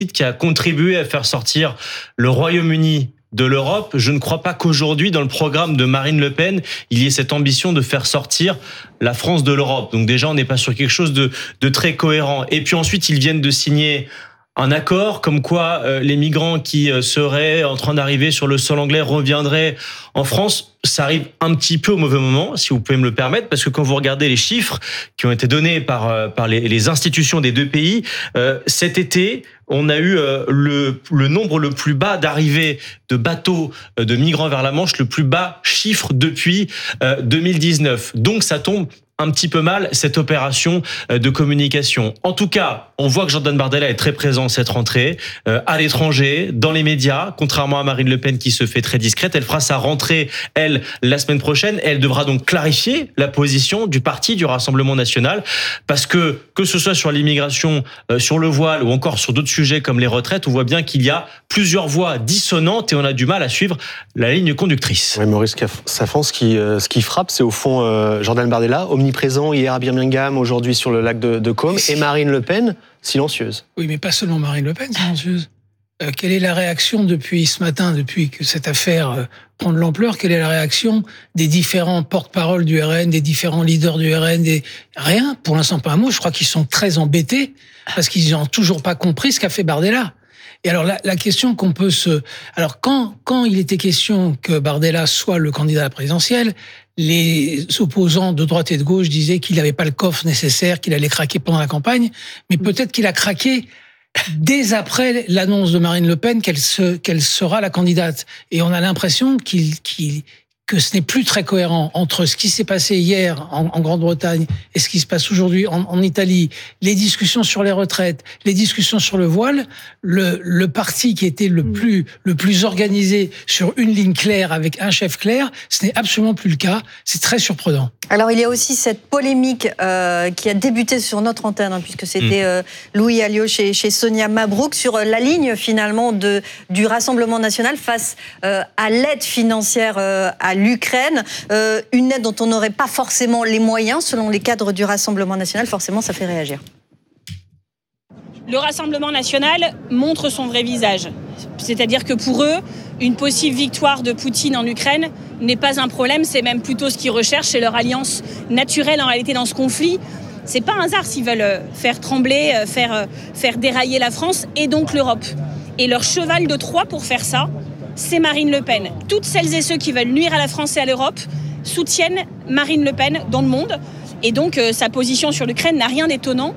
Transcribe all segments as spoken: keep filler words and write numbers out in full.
qui a contribué à faire sortir le Royaume-Uni de l'Europe. Je ne crois pas qu'aujourd'hui, dans le programme de Marine Le Pen, il y ait cette ambition de faire sortir la France de l'Europe. Donc déjà, on n'est pas sur quelque chose de, de très cohérent. Et puis ensuite, ils viennent de signer un accord comme quoi euh, les migrants qui euh, seraient en train d'arriver sur le sol anglais reviendraient en France. Ça arrive un petit peu au mauvais moment, si vous pouvez me le permettre, parce que quand vous regardez les chiffres qui ont été donnés par euh, par les, les institutions des deux pays, euh, cet été, on a eu euh, le le nombre le plus bas d'arrivées de bateaux euh, de migrants vers la Manche, le plus bas chiffre depuis euh, deux mille dix-neuf. Donc ça tombe un petit peu mal, cette opération de communication. En tout cas, on voit que Jordan Bardella est très présent cette rentrée, euh, à l'étranger, dans les médias, contrairement à Marine Le Pen qui se fait très discrète. Elle fera sa rentrée, elle, la semaine prochaine. Elle devra donc clarifier la position du parti du Rassemblement national, parce que, que ce soit sur l'immigration, euh, sur le voile ou encore sur d'autres sujets comme les retraites, on voit bien qu'il y a plusieurs voix dissonantes et on a du mal à suivre la ligne conductrice. Oui, Maurice Safan, ce qui, euh, ce qui frappe, c'est au fond euh, Jordan Bardella, omniprésent hier à Birmingham, aujourd'hui sur le lac de, de Côme, et Marine Le Pen, silencieuse. Oui, mais pas seulement Marine Le Pen, silencieuse. Euh, quelle est la réaction depuis ce matin, depuis que cette affaire euh, prend de l'ampleur, quelle est la réaction des différents porte-parole du R N, des différents leaders du R N, des... Rien, pour l'instant pas un mot. Je crois qu'ils sont très embêtés parce qu'ils n'ont toujours pas compris ce qu'a fait Bardella. Et alors la, la question qu'on peut se... Alors quand, quand il était question que Bardella soit le candidat à la présidentielle, les opposants de droite et de gauche disaient qu'il n'avait pas le coffre nécessaire, qu'il allait craquer pendant la campagne, mais peut-être qu'il a craqué dès après l'annonce de Marine Le Pen qu'elle, se, qu'elle sera la candidate. Et on a l'impression qu'il... qu'il que ce n'est plus très cohérent entre ce qui s'est passé hier en, en Grande-Bretagne et ce qui se passe aujourd'hui en, en Italie, les discussions sur les retraites, les discussions sur le voile, le, le parti qui était le plus, le plus organisé sur une ligne claire avec un chef clair, ce n'est absolument plus le cas. C'est très surprenant. Alors il y a aussi cette polémique euh, qui a débuté sur notre antenne, hein, puisque c'était euh, Louis Alliot chez, chez Sonia Mabrouk, sur la ligne finalement de, du Rassemblement national face euh, à l'aide financière euh, à l'Ukraine, euh, une aide dont on n'aurait pas forcément les moyens selon les cadres du Rassemblement national. Forcément, ça fait réagir. Le Rassemblement national montre son vrai visage. C'est-à-dire que pour eux, une possible victoire de Poutine en Ukraine n'est pas un problème, c'est même plutôt ce qu'ils recherchent, c'est leur alliance naturelle en réalité dans ce conflit. C'est pas un hasard s'ils veulent faire trembler, faire, faire dérailler la France et donc l'Europe. Et leur cheval de Troie pour faire ça, c'est Marine Le Pen. Toutes celles et ceux qui veulent nuire à la France et à l'Europe soutiennent Marine Le Pen dans le monde. Et donc, euh, sa position sur l'Ukraine n'a rien d'étonnant.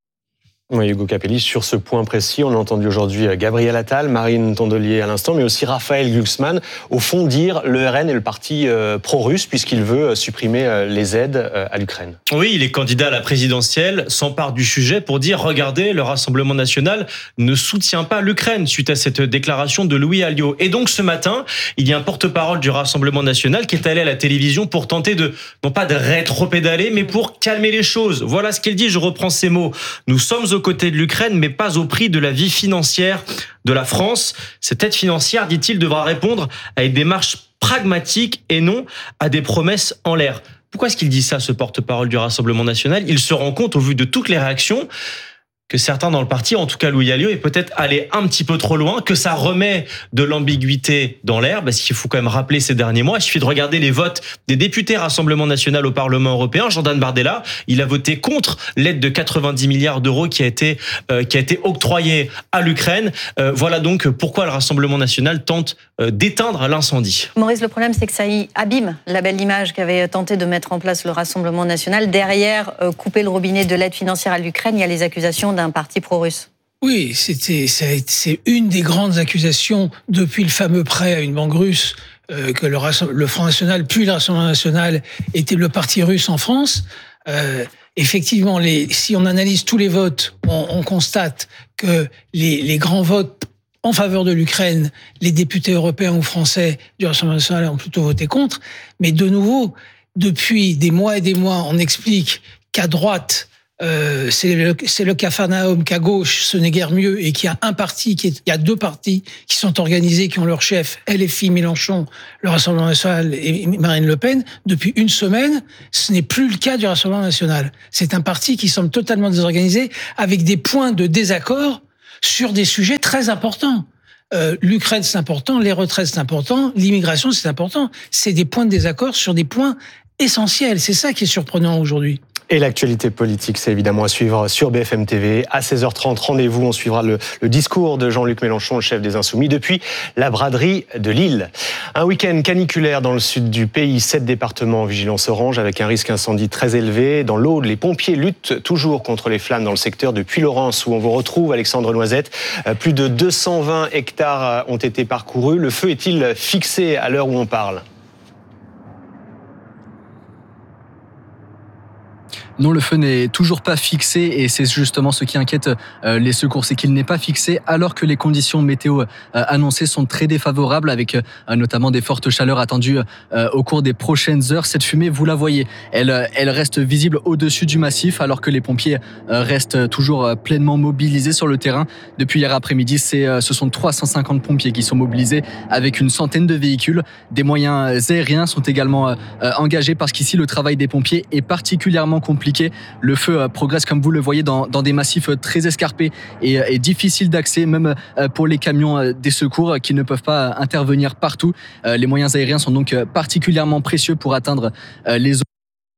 Oui, Hugo Capelli, sur ce point précis, on a entendu aujourd'hui Gabriel Attal, Marine Tondelier à l'instant, mais aussi Raphaël Glucksmann, au fond dire le R N est le parti euh, pro-russe puisqu'il veut supprimer euh, les aides euh, à l'Ukraine. Oui, les candidats à la présidentielle s'emparent du sujet pour dire, regardez, le Rassemblement national ne soutient pas l'Ukraine suite à cette déclaration de Louis Alliot. Et donc ce matin, il y a un porte-parole du Rassemblement national qui est allé à la télévision pour tenter de, non pas de rétro-pédaler, mais pour calmer les choses. Voilà ce qu'il dit, je reprends ces mots. Nous sommes au aux côtés de l'Ukraine, mais pas au prix de la vie financière de la France. Cette aide financière, dit-il, devra répondre à une démarche pragmatique et non à des promesses en l'air. Pourquoi est-ce qu'il dit ça, ce porte-parole du Rassemblement national ? Il se rend compte, au vu de toutes les réactions, que certains dans le parti, en tout cas Louis Alliot, est peut-être allé un petit peu trop loin, que ça remet de l'ambiguïté dans l'air, parce qu'il faut quand même rappeler ces derniers mois, il suffit de regarder les votes des députés Rassemblement national au Parlement européen. Jordan Bardella, il a voté contre l'aide de quatre-vingt-dix milliards d'euros qui a été euh, qui a été octroyée à l'Ukraine. Euh, voilà donc pourquoi le Rassemblement national tente euh, d'éteindre l'incendie. Maurice, le problème, c'est que ça y abîme la belle image qu'avait tenté de mettre en place le Rassemblement national. Derrière, euh, couper le robinet de l'aide financière à l'Ukraine, il y a les accusations d'un parti pro-russe. Oui, c'était, c'est une des grandes accusations depuis le fameux prêt à une banque russe, euh, que le, le Front National puis le Rassemblement National était le parti russe en France. Euh, effectivement, les, si on analyse tous les votes, on, on constate que les, les grands votes en faveur de l'Ukraine, les députés européens ou français du Rassemblement National ont plutôt voté contre. Mais de nouveau, depuis des mois et des mois, on explique qu'à droite, Euh, c'est le, c'est le Capharnaüm, qu'à gauche, ce n'est guère mieux, et qu'il y a un parti, qui est, il y a deux partis qui sont organisés, qui ont leur chef, L F I, Mélenchon, le Rassemblement national et Marine Le Pen. Depuis une semaine, ce n'est plus le cas du Rassemblement national. C'est un parti qui semble totalement désorganisé, avec des points de désaccord sur des sujets très importants. Euh, L'Ukraine, c'est important, les retraites, c'est important, l'immigration, c'est important. C'est des points de désaccord sur des points essentiels. C'est ça qui est surprenant aujourd'hui. Et l'actualité politique, c'est évidemment à suivre sur B F M T V. À seize heures trente, rendez-vous, on suivra le, le discours de Jean-Luc Mélenchon, le chef des Insoumis, depuis la braderie de Lille. Un week-end caniculaire dans le sud du pays, sept départements en vigilance orange avec un risque incendie très élevé. Dans l'Aude, les pompiers luttent toujours contre les flammes dans le secteur de Puylaurens, où on vous retrouve, Alexandre Noisette. Plus de deux cent vingt hectares ont été parcourus. Le feu est-il fixé à l'heure où on parle ? Non, le feu n'est toujours pas fixé et c'est justement ce qui inquiète euh, les secours, c'est qu'il n'est pas fixé alors que les conditions météo euh, annoncées sont très défavorables avec euh, notamment des fortes chaleurs attendues euh, au cours des prochaines heures. Cette fumée, vous la voyez, elle, elle reste visible au-dessus du massif alors que les pompiers euh, restent toujours pleinement mobilisés sur le terrain. Depuis hier après-midi, c'est, euh, ce sont trois cent cinquante pompiers qui sont mobilisés avec une centaine de véhicules. Des moyens aériens sont également euh, engagés parce qu'ici, le travail des pompiers est particulièrement compliqué. Le feu progresse, comme vous le voyez, dans, dans des massifs très escarpés et, et difficiles d'accès, même pour les camions des secours qui ne peuvent pas intervenir partout. Les moyens aériens sont donc particulièrement précieux pour atteindre les zones.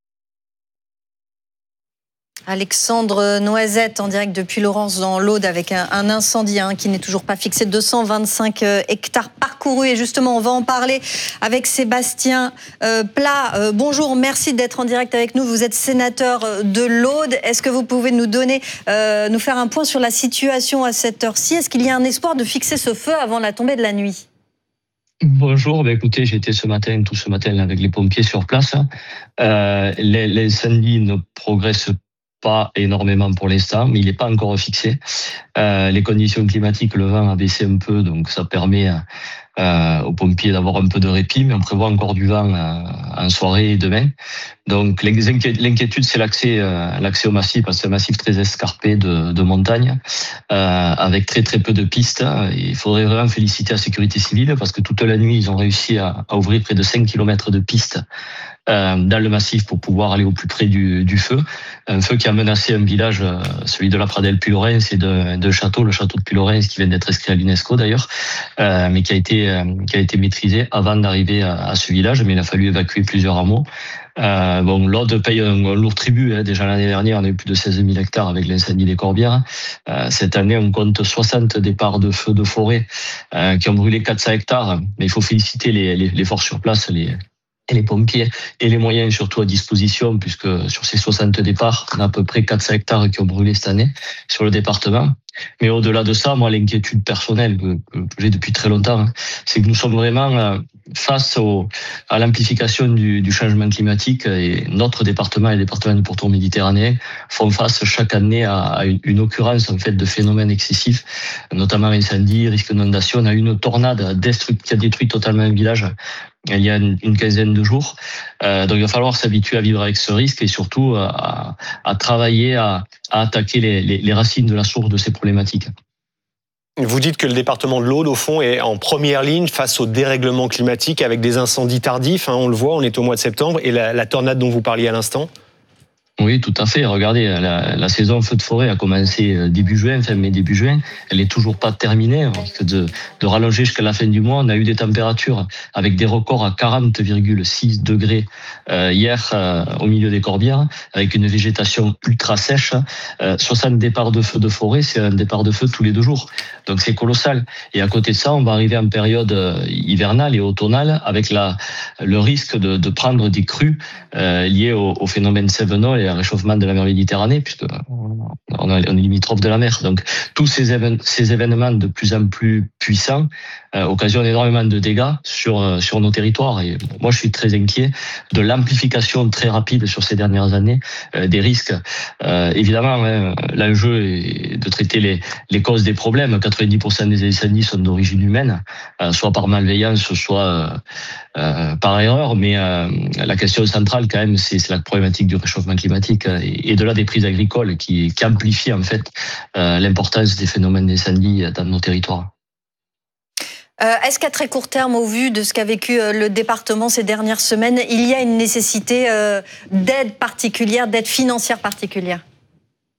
Alexandre Noisette en direct de Puylaurens dans l'Aude avec un, un incendie hein, qui n'est toujours pas fixé, deux cent vingt-cinq hectares parcourus et justement on va en parler avec Sébastien euh, Pla. Euh, bonjour, merci d'être en direct avec nous, vous êtes sénateur de l'Aude. Est-ce que vous pouvez nous donner, euh, nous faire un point sur la situation à cette heure-ci? Est-ce qu'il y a un espoir de fixer ce feu avant la tombée de la nuit? Bonjour, ben écoutez, j'étais ce matin, tout ce matin avec les pompiers sur place. Euh, l'incendie ne progresse pas énormément pour l'instant, mais il n'est pas encore fixé. Euh, les conditions climatiques, le vent a baissé un peu, donc ça permet euh, aux pompiers d'avoir un peu de répit, mais on prévoit encore du vent euh, en soirée et demain. Donc l'inquiétude, c'est l'accès, euh, l'accès au massif, parce que c'est un massif très escarpé de, de montagne, euh, avec très très peu de pistes. Il faudrait vraiment féliciter la sécurité civile, parce que toute la nuit, ils ont réussi à, à ouvrir près de cinq kilomètres de pistes Euh, dans le massif pour pouvoir aller au plus près du, du feu. Un feu qui a menacé un village, euh, celui de la Pradelle Puylaurens et de, de château, le château de Puylaurens qui vient d'être inscrit à l'UNESCO d'ailleurs, euh, mais qui a été euh, qui a été maîtrisé avant d'arriver à, à ce village, mais il a fallu évacuer plusieurs hameaux. Euh, bon, l'Aude paye un, un lourd tribut. Hein. Déjà l'année dernière, on a eu plus de seize mille hectares avec l'incendie des Corbières. Euh, cette année, on compte soixante départs de feux de forêt euh, qui ont brûlé quatre cents hectares. Mais il faut féliciter les, les, les forces sur place, les et les pompiers et les moyens surtout à disposition, puisque sur ces soixante départs, on a à peu près quatre cents hectares qui ont brûlé cette année sur le département. Mais au-delà de ça, moi, l'inquiétude personnelle que, que j'ai depuis très longtemps, c'est que nous sommes vraiment face au, à l'amplification du, du changement climatique et notre département et le département du pourtour méditerranéen font face chaque année à, à une, une occurrence en fait de phénomènes excessifs, notamment incendies, risque d'inondation. On a eu une tornade destruct, qui a détruit totalement un village il y a une, une quinzaine de jours. Euh, donc il va falloir s'habituer à vivre avec ce risque et surtout à, à travailler à, à attaquer les, les, les racines de la source de ces problématiques. Vous dites que le département de l'Aude, au fond, est en première ligne face au dérèglement climatique avec des incendies tardifs. Hein, on le voit, on est au mois de septembre. Et la, la tornade dont vous parliez à l'instant ? Oui, tout à fait. Regardez, la, la saison feu de forêt a commencé début juin, fin mai, début juin. Elle est toujours pas terminée. On risque de, de rallonger jusqu'à la fin du mois. On a eu des températures avec des records à quarante virgule six degrés euh, hier euh, au milieu des Corbières, avec une végétation ultra sèche. Euh, soixante départs de feu de forêt, c'est un départ de feu tous les deux jours. Donc c'est colossal. Et à côté de ça, on va arriver en période hivernale et automnale avec la, le risque de, de prendre des crues euh, liées au, au phénomène Cévenol et un réchauffement de la mer Méditerranée, puisque on est limitrophe de la mer. Donc, tous ces, évén- ces événements de plus en plus puissants euh, occasionnent énormément de dégâts sur, euh, sur nos territoires. Et moi, je suis très inquiet de l'amplification très rapide sur ces dernières années euh, des risques. Euh, évidemment, hein, l'enjeu est de traiter les, les causes des problèmes. quatre-vingt-dix pour cent des incendies sont d'origine humaine, euh, soit par malveillance, soit euh, euh, par erreur. Mais euh, la question centrale, quand même, c'est, c'est la problématique du réchauffement climatique et de là des prises agricoles qui, qui amplifient en fait euh, l'importance des phénomènes d'incendie dans nos territoires. Euh, est-ce qu'à très court terme, au vu de ce qu'a vécu euh, le département ces dernières semaines, il y a une nécessité euh, d'aide particulière, d'aide financière particulière ?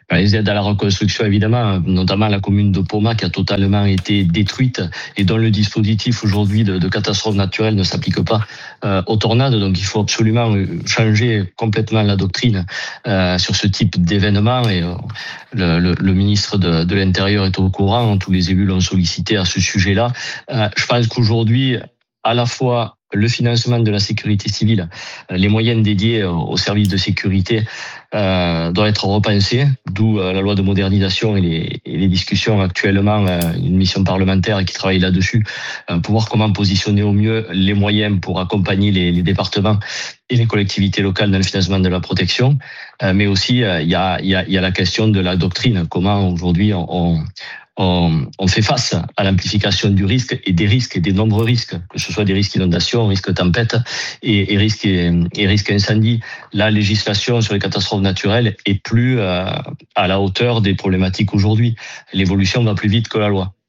Les aides à la reconstruction, évidemment, notamment la commune de Poma qui a totalement été détruite et dont le dispositif aujourd'hui de, de catastrophe naturelle ne s'applique pas euh, aux tornades. Donc il faut absolument changer complètement la doctrine euh, sur ce type d'événement. Et euh, le, le, le ministre de, de l'Intérieur est au courant, tous les élus l'ont sollicité à ce sujet-là. Euh, je pense qu'aujourd'hui, à la fois le financement de la sécurité civile, les moyens dédiés aux services de sécurité euh, doivent être repensés, d'où euh, la loi de modernisation et les, et les discussions actuellement, euh, une mission parlementaire qui travaille là-dessus, euh, pour voir comment positionner au mieux les moyens pour accompagner les, les départements et les collectivités locales dans le financement de la protection. Euh, mais aussi, il euh, y, a, y, a, y a la question de la doctrine, comment aujourd'hui on, on On, on fait face à l'amplification du risque et des risques et des nombreux risques, que ce soit des risques inondations, risques tempête et, et risques et, et risques incendie. La législation sur les catastrophes naturelles est plus euh, à la hauteur des problématiques aujourd'hui. L'évolution va plus vite que la loi.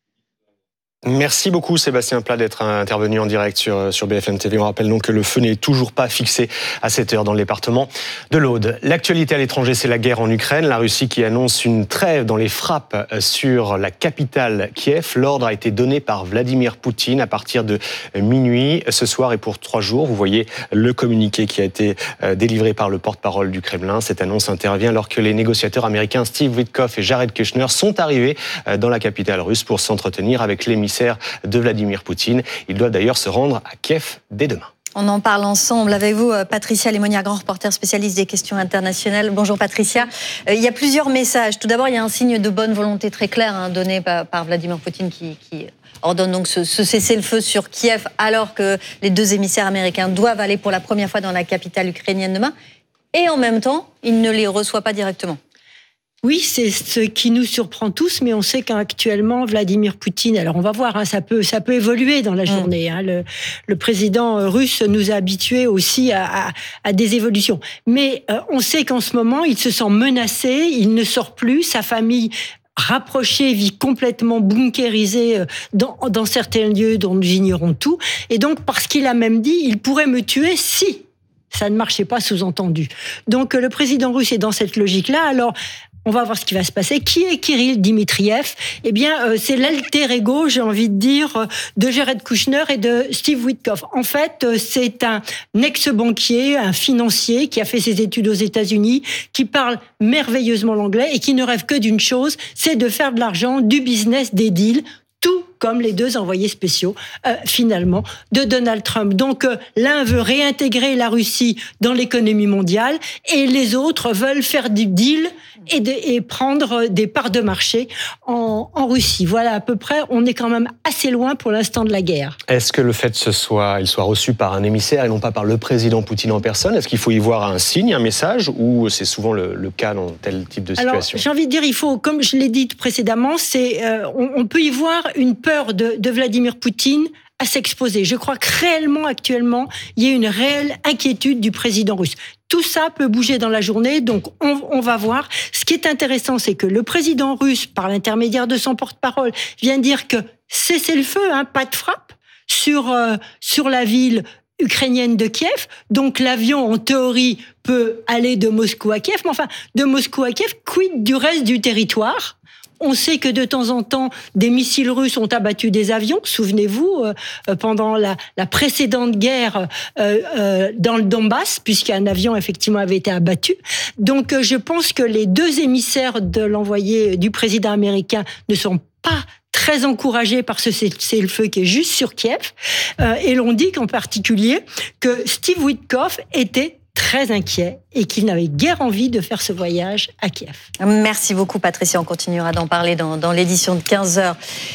Merci beaucoup Sébastien Pla d'être intervenu en direct sur, sur B F M T V. On rappelle donc que le feu n'est toujours pas fixé à cette heure dans le département de l'Aude. L'actualité à l'étranger, c'est la guerre en Ukraine. La Russie qui annonce une trêve dans les frappes sur la capitale Kiev. L'ordre a été donné par Vladimir Poutine à partir de minuit ce soir et pour trois jours. Vous voyez le communiqué qui a été délivré par le porte-parole du Kremlin. Cette annonce intervient alors que les négociateurs américains Steve Witkoff et Jared Kushner sont arrivés dans la capitale russe pour s'entretenir avec l'émissaire de Vladimir Poutine. Il doit d'ailleurs se rendre à Kiev dès demain. On en parle ensemble avec vous, Patricia Lémonière, grand reporter spécialiste des questions internationales. Bonjour Patricia. Euh, il y a plusieurs messages. Tout d'abord, il y a un signe de bonne volonté très clair hein, donné par, par Vladimir Poutine qui, qui ordonne donc ce, ce cessez-le-feu sur Kiev alors que les deux émissaires américains doivent aller pour la première fois dans la capitale ukrainienne demain. Et en même temps, il ne les reçoit pas directement. Oui, c'est ce qui nous surprend tous, mais on sait qu'actuellement, Vladimir Poutine, alors on va voir, hein, ça peut, ça peut évoluer dans la journée. Hein, le, le président russe nous a habitués aussi à, à, à des évolutions. Mais euh, on sait qu'en ce moment, il se sent menacé, il ne sort plus, sa famille rapprochée vit complètement bunkérisée dans, dans certains lieux dont nous ignorons tout. Et donc, parce qu'il a même dit, il pourrait me tuer si ça ne marchait pas, sous-entendu. Donc, le président russe est dans cette logique-là. Alors, on va voir ce qui va se passer. Qui est Kirill Dmitriev ? Eh bien, euh, c'est l'alter ego, j'ai envie de dire, de Jared Kushner et de Steve Witkoff. En fait, euh, c'est un ex-banquier, un financier qui a fait ses études aux États-Unis, qui parle merveilleusement l'anglais et qui ne rêve que d'une chose, c'est de faire de l'argent, du business, des deals, tout comme les deux envoyés spéciaux, euh, finalement, de Donald Trump. Donc, euh, l'un veut réintégrer la Russie dans l'économie mondiale et les autres veulent faire du deal et, de, et prendre des parts de marché en, en Russie. Voilà, à peu près, on est quand même assez loin pour l'instant de la guerre. Est-ce que le fait que ce soit, il soit reçu par un émissaire et non pas par le président Poutine en personne, est-ce qu'il faut y voir un signe, un message, ou c'est souvent le, le cas dans tel type de situation ? Alors, j'ai envie de dire, il faut, comme je l'ai dit précédemment, c'est, euh, on, on peut y voir une peur De, de Vladimir Poutine à s'exposer. Je crois que réellement, actuellement, il y a une réelle inquiétude du président russe. Tout ça peut bouger dans la journée, donc on, on va voir. Ce qui est intéressant, c'est que le président russe, par l'intermédiaire de son porte-parole, vient dire que cessez le feu, hein, pas de frappe, sur, euh, sur la ville ukrainienne de Kiev. Donc l'avion, en théorie, peut aller de Moscou à Kiev, mais enfin, de Moscou à Kiev, quid du reste du territoire ? On sait que de temps en temps, des missiles russes ont abattu des avions. Souvenez-vous, euh, pendant la, la précédente guerre euh, euh, dans le Donbass, puisqu'un avion effectivement avait été abattu. Donc, euh, je pense que les deux émissaires de l'envoyé du président américain ne sont pas très encouragés par ce cessez-le-feu qui est juste sur Kiev. Euh, et l'on dit qu'en particulier que Steve Witkoff était très inquiet et qu'il n'avait guère envie de faire ce voyage à Kiev. Merci beaucoup Patricia, on continuera d'en parler dans, dans l'édition de quinze heures.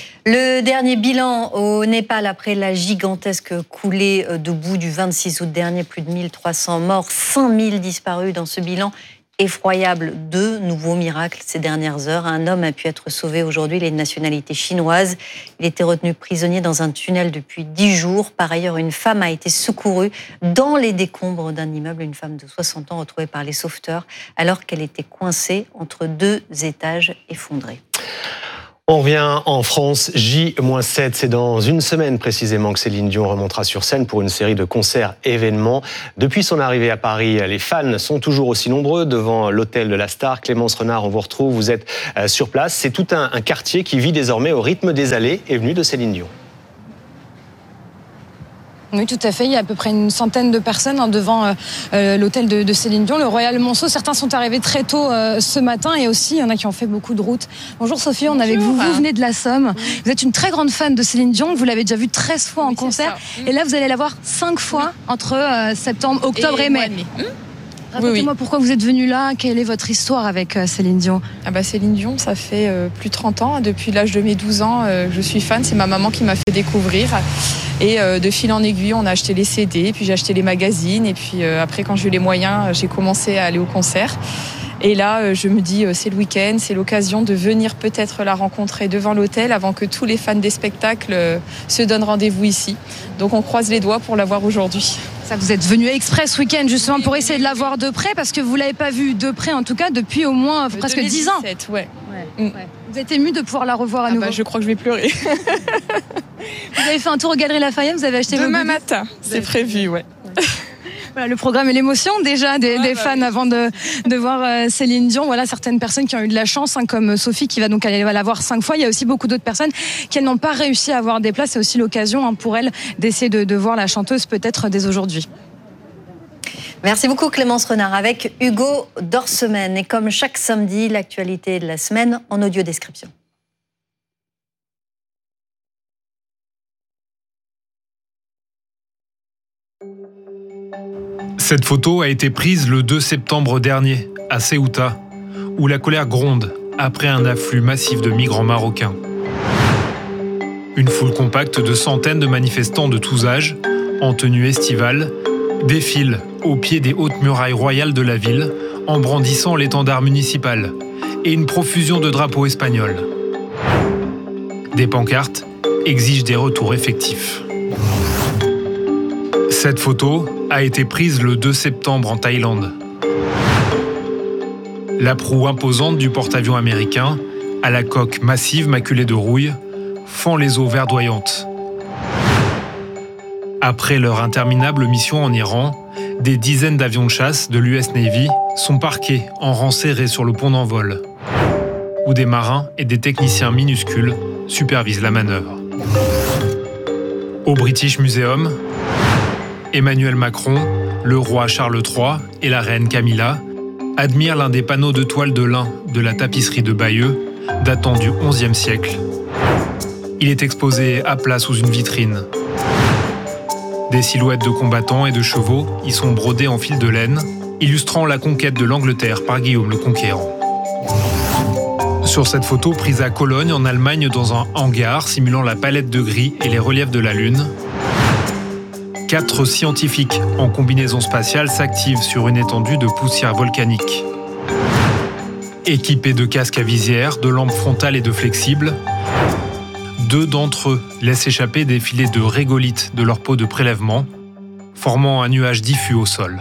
Le dernier bilan au Népal après la gigantesque coulée de boue du vingt-six août dernier, plus de mille trois cents morts, cinq mille disparus dans ce bilan. Effroyable, deux nouveaux miracles ces dernières heures. Un homme a pu être sauvé aujourd'hui, il est de nationalité chinoise. Il était retenu prisonnier dans un tunnel depuis dix jours. Par ailleurs, une femme a été secourue dans les décombres d'un immeuble, une femme de soixante ans retrouvée par les sauveteurs alors qu'elle était coincée entre deux étages effondrés. On revient en France, J sept, c'est dans une semaine précisément que Céline Dion remontera sur scène pour une série de concerts événements. Depuis son arrivée à Paris, les fans sont toujours aussi nombreux devant l'hôtel de la star. Clémence Renard, on vous retrouve, vous êtes sur place. C'est tout un, un quartier qui vit désormais au rythme des allées et venues de Céline Dion. Oui, tout à fait. Il y a à peu près une centaine de personnes hein, devant euh, l'hôtel de, de Céline Dion, le Royal Monceau. Certains sont arrivés très tôt euh, ce matin et aussi, il y en a qui ont fait beaucoup de routes. Bonjour Sophie, on est avec vous. Vous venez de la Somme. Oui. Vous êtes une très grande fan de Céline Dion. Vous l'avez déjà vue treize fois en oui, concert. Et là, vous allez la voir cinq fois oui. entre euh, septembre, octobre et, et mai. Hum Racontez-moi oui, oui. pourquoi vous êtes venu là, quelle est votre histoire avec euh, Céline Dion? Ah bah Céline Dion, ça fait euh, plus de trente ans, depuis l'âge de mes douze ans, euh, je suis fan, c'est ma maman qui m'a fait découvrir. Et euh, de fil en aiguille, on a acheté les C D, puis j'ai acheté les magazines, et puis euh, après quand j'ai eu les moyens, j'ai commencé à aller au concert. Et là, euh, je me dis, euh, c'est le week-end, c'est l'occasion de venir peut-être la rencontrer devant l'hôtel avant que tous les fans des spectacles euh, se donnent rendez-vous ici. Donc on croise les doigts pour la voir aujourd'hui. Ça, vous êtes venu exprès ce week-end justement pour essayer de la voir de près, parce que vous l'avez pas vue de près en tout cas depuis au moins euh, presque dix ans. Ouais. Ouais, ouais. Vous êtes ému de pouvoir la revoir à ah nouveau? Bah, je crois que je vais pleurer. Vous avez fait un tour aux Galeries Lafayette, vous avez acheté demain vos matin, c'est prévu, ouais. Voilà, le programme et l'émotion déjà des, ouais, des bah fans oui. avant de, de voir euh, Céline Dion. Voilà, certaines personnes qui ont eu de la chance, hein, comme Sophie qui va donc aller la voir cinq fois. Il y a aussi beaucoup d'autres personnes qui n'ont pas réussi à avoir des places. C'est aussi l'occasion hein, pour elles d'essayer de, de voir la chanteuse peut-être dès aujourd'hui. Merci beaucoup Clémence Renard avec Hugo Dorsemène. Et comme chaque samedi, l'actualité de la semaine en audio description. Cette photo a été prise le deux septembre dernier, à Ceuta, où la colère gronde après un afflux massif de migrants marocains. Une foule compacte de centaines de manifestants de tous âges, en tenue estivale, défilent au pied des hautes murailles royales de la ville, en brandissant l'étendard municipal et une profusion de drapeaux espagnols. Des pancartes exigent des retours effectifs. Cette photo a été prise le deux septembre en Thaïlande. La proue imposante du porte-avions américain, à la coque massive maculée de rouille, fend les eaux verdoyantes. Après leur interminable mission en Iran, des dizaines d'avions de chasse de l'U S Navy sont parqués en rang serré sur le pont d'envol, où des marins et des techniciens minuscules supervisent la manœuvre. Au British Museum, Emmanuel Macron, le roi Charles trois et la reine Camilla admirent l'un des panneaux de toile de lin de la tapisserie de Bayeux, datant du onzième siècle. Il est exposé à plat sous une vitrine. Des silhouettes de combattants et de chevaux y sont brodées en fil de laine, illustrant la conquête de l'Angleterre par Guillaume le Conquérant. Sur cette photo prise à Cologne, en Allemagne, dans un hangar simulant la palette de gris et les reliefs de la Lune, quatre scientifiques en combinaison spatiale s'activent sur une étendue de poussière volcanique. Équipés de casques à visière, de lampes frontales et de flexibles, deux d'entre eux laissent échapper des filets de régolithes de leur pot de prélèvement, formant un nuage diffus au sol.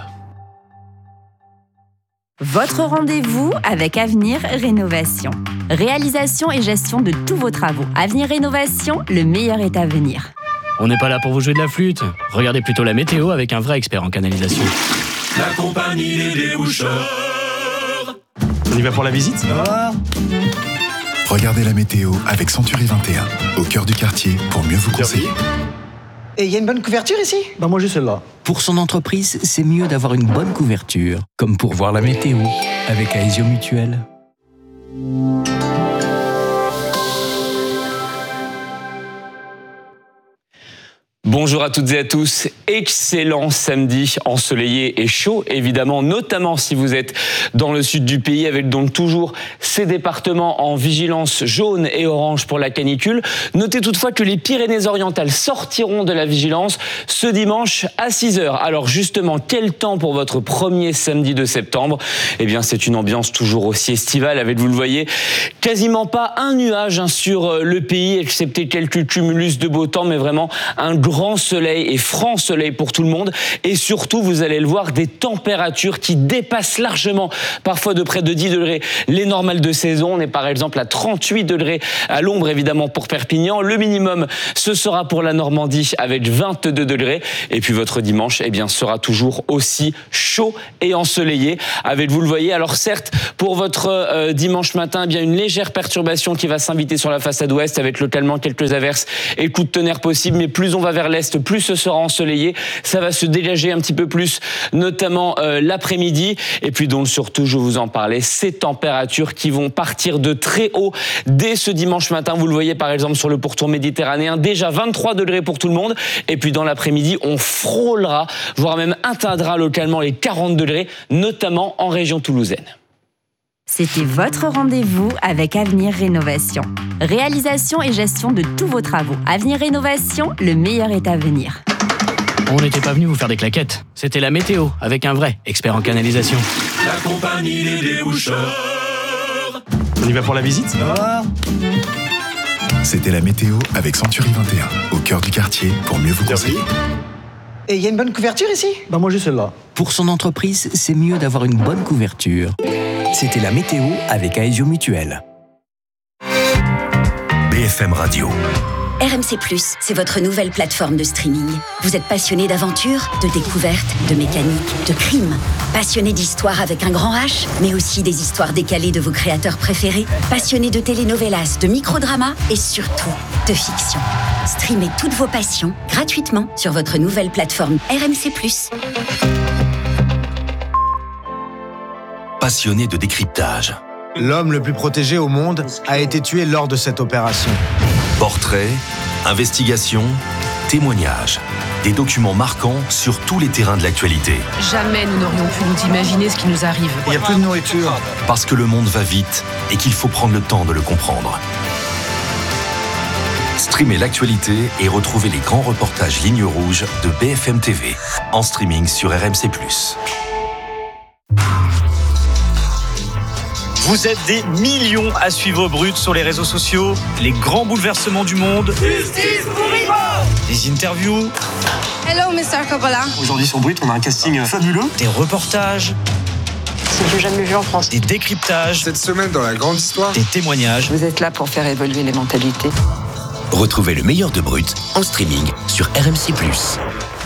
Votre rendez-vous avec Avenir Rénovation. Réalisation et gestion de tous vos travaux. Avenir Rénovation, le meilleur est à venir. On n'est pas là pour vous jouer de la flûte. Regardez plutôt la météo avec un vrai expert en canalisation. La compagnie des déboucheurs. On y va pour la visite? Ah. Regardez la météo avec Century vingt et un, au cœur du quartier, pour mieux vous conseiller. Et il y a une bonne couverture ici? Bah moi j'ai celle-là. Pour son entreprise, c'est mieux d'avoir une bonne couverture, comme pour voir la météo, avec Aesio Mutuel. Bonjour à toutes et à tous, excellent samedi ensoleillé et chaud évidemment, notamment si vous êtes dans le sud du pays avec donc toujours ces départements en vigilance jaune et orange pour la canicule. Notez toutefois que les Pyrénées-Orientales sortiront de la vigilance ce dimanche à six heures. Alors justement, quel temps pour votre premier samedi de septembre? Eh bien c'est une ambiance toujours aussi estivale avec, vous le voyez, quasiment pas un nuage hein, sur le pays, excepté quelques cumulus de beau temps, mais vraiment un grand grand soleil et franc soleil pour tout le monde. Et surtout, vous allez le voir, des températures qui dépassent largement, parfois de près de dix degrés, les normales de saison. On est par exemple à trente-huit degrés à l'ombre, évidemment, pour Perpignan. Le minimum, ce sera pour la Normandie avec vingt-deux degrés. Et puis votre dimanche, eh bien, sera toujours aussi chaud et ensoleillé. Avec, vous le voyez, alors certes, pour votre euh, dimanche matin, eh bien, une légère perturbation qui va s'inviter sur la façade ouest avec localement quelques averses et coups de tonnerre possibles. Mais plus on va vers l'est, plus ce sera ensoleillé. Ça va se dégager un petit peu plus, notamment euh, l'après-midi. Et puis donc surtout, je vous en parlais, ces températures qui vont partir de très haut dès ce dimanche matin. Vous le voyez par exemple sur le pourtour méditerranéen, déjà vingt-trois degrés pour tout le monde. Et puis dans l'après-midi, on frôlera, voire même atteindra localement les quarante degrés, notamment en région toulousaine. C'était votre rendez-vous avec Avenir Rénovation. Réalisation et gestion de tous vos travaux. Avenir Rénovation, le meilleur est à venir. On n'était pas venu vous faire des claquettes. C'était la météo, avec un vrai expert en canalisation. La compagnie des déboucheurs. On y va pour la visite ? C'était la météo avec Century vingt et un, au cœur du quartier, pour mieux vous conseiller. Et il y a une bonne couverture ici ? Bah moi j'ai celle-là. Pour son entreprise, c'est mieux d'avoir une bonne couverture. C'était la météo avec Aesio Mutuel. B F M Radio. R M C plus, c'est votre nouvelle plateforme de streaming. Vous êtes passionné d'aventure, de découverte, de mécanique, de crime. Passionné d'histoire avec un grand H, mais aussi des histoires décalées de vos créateurs préférés. Passionné de telenovelas, de microdramas et surtout de fiction. Streamez toutes vos passions gratuitement sur votre nouvelle plateforme R M C plus. Passionné de décryptage. L'homme le plus protégé au monde a été tué lors de cette opération. Portraits, investigations, témoignages. Des documents marquants sur tous les terrains de l'actualité. Jamais nous n'aurions pu nous imaginer ce qui nous arrive. Il n'y a plus de nourriture. Parce que le monde va vite et qu'il faut prendre le temps de le comprendre. Streamez l'actualité et retrouvez les grands reportages Ligne Rouge de B F M T V. En streaming sur R M C plus. Vous êtes des millions à suivre Brut sur les réseaux sociaux, les grands bouleversements du monde, Justice pour Ivo. des interviews. Hello, mister Coppola. Aujourd'hui sur Brut, on a un casting fabuleux, des reportages. C'est du jamais vu en France. Des décryptages. Cette semaine dans la grande histoire. Des témoignages. Vous êtes là pour faire évoluer les mentalités. Retrouvez le meilleur de Brut en streaming sur R M C plus.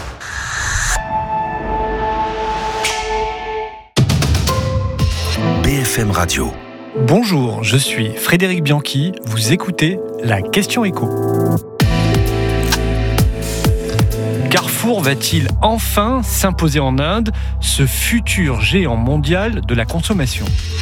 B F M Radio. Bonjour, je suis Frédéric Bianchi. Vous écoutez la Question Écho. Carrefour va-t-il enfin s'imposer en Inde, ce futur géant mondial de la consommation ?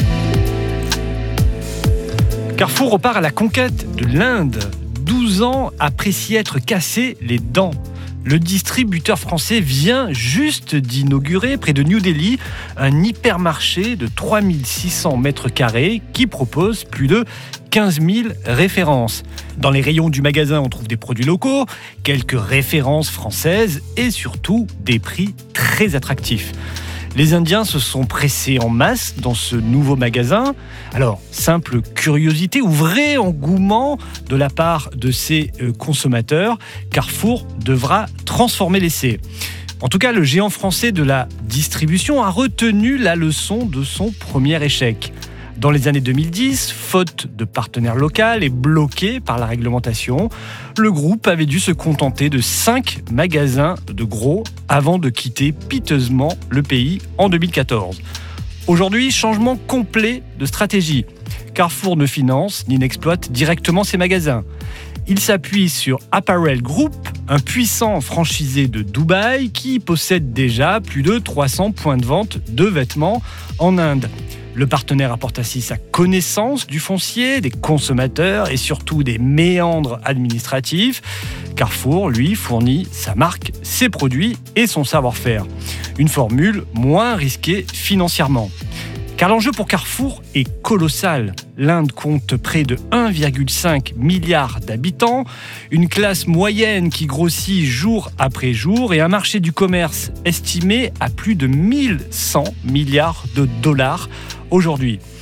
Carrefour repart à la conquête de l'Inde, douze ans après s'y être cassé les dents. Le distributeur français vient juste d'inaugurer, près de New Delhi, un hypermarché de trois mille six cents mètres carrés qui propose plus de quinze mille références. Dans les rayons du magasin, on trouve des produits locaux, quelques références françaises et surtout des prix très attractifs. Les Indiens se sont pressés en masse dans ce nouveau magasin. Alors, simple curiosité ou vrai engouement de la part de ces consommateurs, Carrefour devra transformer l'essai. En tout cas, le géant français de la distribution a retenu la leçon de son premier échec. Dans les années deux mille dix, faute de partenaire local et bloqué par la réglementation, le groupe avait dû se contenter de cinq magasins de gros avant de quitter piteusement le pays en deux mille quatorze. Aujourd'hui, changement complet de stratégie. Carrefour ne finance ni n'exploite directement ses magasins. Il s'appuie sur Apparel Group, un puissant franchisé de Dubaï qui possède déjà plus de trois cents points de vente de vêtements en Inde. Le partenaire apporte ainsi sa connaissance du foncier, des consommateurs et surtout des méandres administratifs. Carrefour, lui, fournit sa marque, ses produits et son savoir-faire. Une formule moins risquée financièrement. Car l'enjeu pour Carrefour est colossal. L'Inde compte près de un virgule cinq milliard d'habitants, une classe moyenne qui grossit jour après jour et un marché du commerce estimé à plus de mille cent milliards de dollars aujourd'hui.